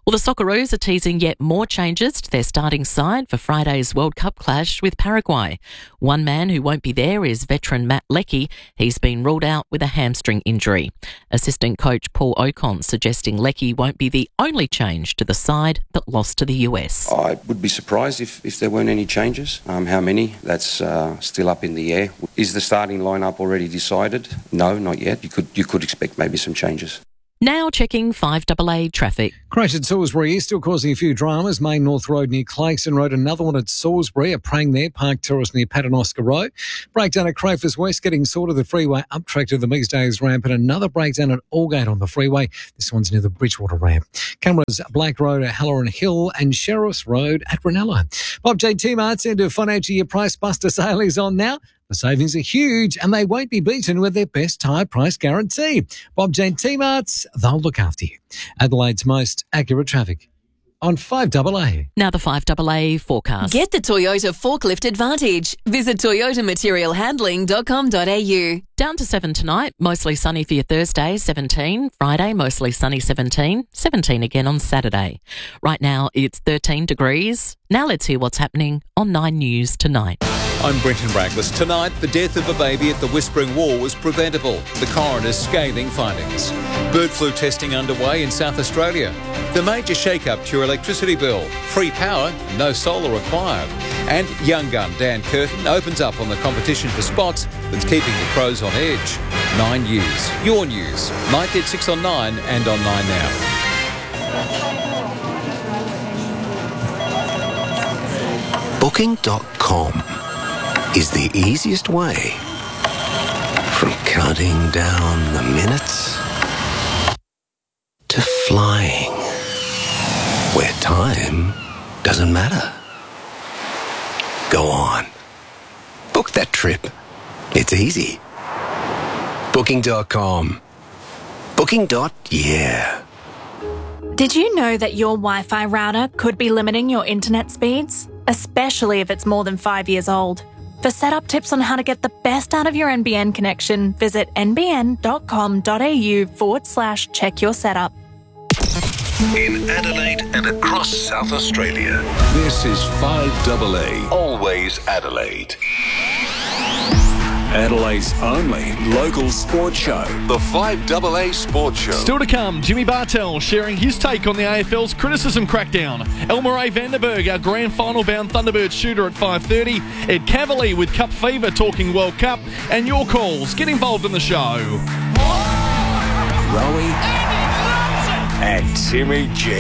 Well, the Socceroos are teasing yet more changes to their starting side for Friday's World Cup clash with Paraguay. One man who won't be there is veteran Matt Leckie. He's been ruled out with a hamstring injury. Assistant coach Paul Ocon suggesting Leckie won't be the only change to the side that lost to the U S. I would be surprised if, if there weren't any changes. Um, how many? That's uh, still up in the air. Is the starting lineup already decided? No, not yet. You could you could expect maybe some changes. Now checking five double A traffic. Crash at Salisbury is still causing a few dramas. Main North Road near Clarkson Road, another one at Salisbury, a praying there, Park Terrace near Paternoster Road. Breakdown at Crafers West, getting sorted the freeway up track to the Meadsdays ramp, and another breakdown at Allgate on the freeway. This one's near the Bridgewater ramp. Cameras Black Road at Halloran Hill and Sheriff's Road at Ranello. Bob J. T-Mart's end of financial year price buster sale is on now. The savings are huge and they won't be beaten with their best tyre price guarantee. Bob Jane T-Marts, they'll look after you. Adelaide's most accurate traffic on five double A. Now the five double A forecast. Get the Toyota Forklift Advantage. Visit toyota material handling dot com dot a u. Down to seven tonight, mostly sunny for your Thursday, seventeen. Friday, mostly sunny, seventeen. seventeen again on Saturday. Right now, it's thirteen degrees. Now let's hear what's happening on Nine News tonight. I'm Brenton Braglis. Tonight, the death of a baby at the Whispering Wall was preventable. The coroner's scathing findings. Bird flu testing underway in South Australia. The major shake-up to your electricity bill. Free power, no solar required. And young gun Dan Curtin opens up on the competition for spots that's keeping the Crows on edge. Nine News. Your news. Night at six on Nine and on Nine Now. Booking dot com is the easiest way from counting down the minutes to flying, where time doesn't matter. Go on. Book that trip. It's easy. Booking dot com. Booking. Yeah. Did you know that your Wi-Fi router could be limiting your internet speeds? Especially if it's more than five years old. For setup tips on how to get the best out of your N B N connection, visit nbn.com.au forward slash check your setup. In Adelaide and across South Australia, this is five double A, always Adelaide. Adelaide's only local sports show, the five double A Sports Show. Still to come, Jimmy Bartell sharing his take on the A F L's criticism crackdown. Elmarie Vandenberg, our grand final bound Thunderbird shooter at five thirty. Ed Cavalier with Cup Fever talking World Cup. And your calls. Get involved in the show. Rowie and Timmy G.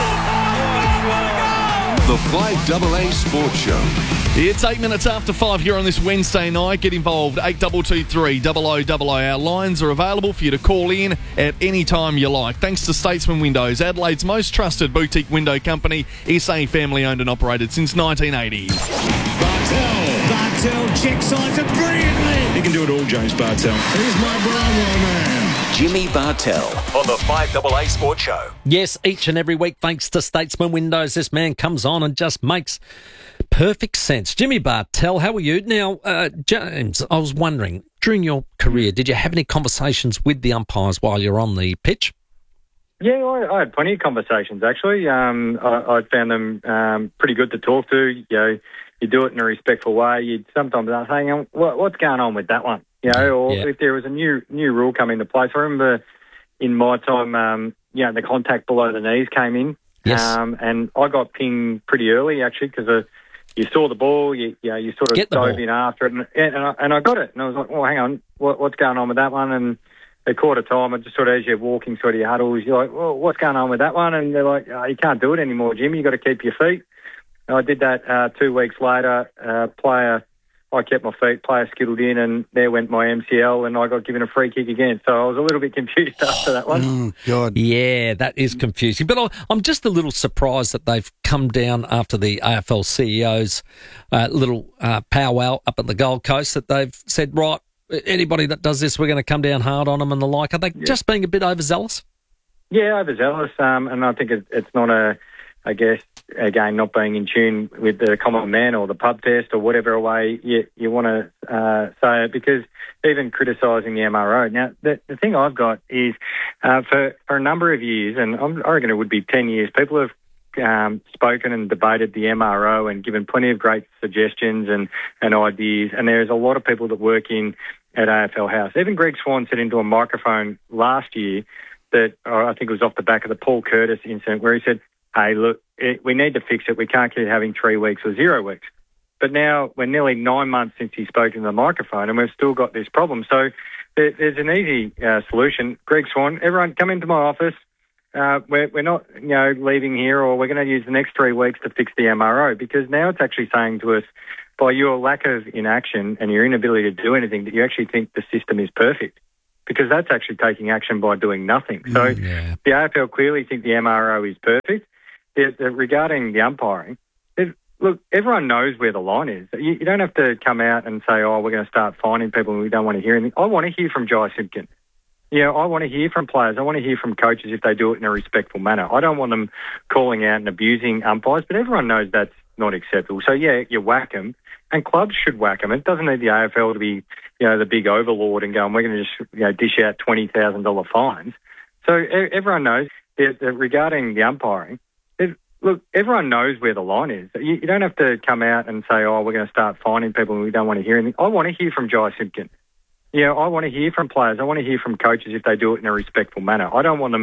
The five double A Sports Show. It's eight minutes after five here on this Wednesday night. Get involved, eight two two three, double oh double oh. Our lines are available for you to call in at any time you like. Thanks to Statesman Windows, Adelaide's most trusted boutique window company, S A family owned and operated since nineteen eighty. Bartell, Bartell check signs it brilliantly. He can do it all, James Bartell. Here's my Bravo man. Jimmy Bartell on the five double A Sports Show. Yes, each and every week, thanks to Statesman Windows, this man comes on and just makes perfect sense. Jimmy Bartell, how are you? Now, uh, James, I was wondering, during your career, did you have any conversations with the umpires while you're on the pitch? Yeah, I, I had plenty of conversations, actually. Um, I, I found them um, pretty good to talk to. You know, you do it in a respectful way. You'd sometimes ask, hang on, what, what's going on with that one? You know, or yeah. if there was a new new rule coming into place. I remember in my time, um, you know, the contact below the knees came in. Yes. Um, and I got pinged pretty early, actually, because uh, you saw the ball, you, you know, you sort of Get the dove ball. in after it, and, and, I, and I got it. And I was like, well, hang on, what, what's going on with that one? And at quarter time, I just sort of, as you're walking sort of your huddles, you're like, well, what's going on with that one? And they're like, oh, you can't do it anymore, Jim. You've got to keep your feet. And I did that uh, two weeks later. Uh, player, I kept my feet, player skittled in, and there went my M C L, and I got given a free kick again. So I was a little bit confused after that one. Oh, God. Yeah, that is confusing. But I- I'm just a little surprised that they've come down after the A F L C E O's uh, little uh, powwow up at the Gold Coast, that they've said, right, anybody that does this, we're going to come down hard on them and the like. Are they Yeah. just being a bit overzealous? Yeah, overzealous, um, and I think it, it's not a I guess, again, not being in tune with the common man or the pub test or whatever way you, you want to uh, say it, because even criticising the M R O. Now, the, the thing I've got is uh, for, for a number of years, and I'm, I reckon it would be ten years, people have um, spoken and debated the M R O and given plenty of great suggestions and, and ideas, and there's a lot of people that work in at A F L House. Even Greg Swan said into a microphone last year that, or I think it was off the back of the Paul Curtis incident, where he said, hey, look, it, we need to fix it. We can't keep having three weeks or zero weeks. But now we're nearly nine months since he spoke into the microphone and we've still got this problem. So there, there's an easy uh, solution. Greg Swan, everyone come into my office. Uh, we're, we're not, you know, leaving here, or we're going to use the next three weeks to fix the M R O, because now it's actually saying to us, by your lack of inaction and your inability to do anything, that you actually think the system is perfect, because that's actually taking action by doing nothing. So yeah. the A F L clearly think the M R O is perfect. The, the, regarding the umpiring, look, everyone knows where the line is. You, you don't have to come out and say, oh, we're going to start fining people and we don't want to hear anything. I want to hear from Jai Simpkin. You know, I want to hear from players. I want to hear from coaches if they do it in a respectful manner. I don't want them calling out and abusing umpires, but everyone knows that's not acceptable. So, yeah, you whack them, and clubs should whack them. It doesn't need the A F L to be, you know, the big overlord and going, we're going to just, you know, dish out twenty thousand dollars fines. So e- everyone knows that, that regarding the umpiring, it, look, everyone knows where the line is. You, you don't have to come out and say, oh, we're going to start fining people and we don't want to hear anything. I want to hear from Jai Simpkin. You know, I want to hear from players. I want to hear from coaches if they do it in a respectful manner. I don't want them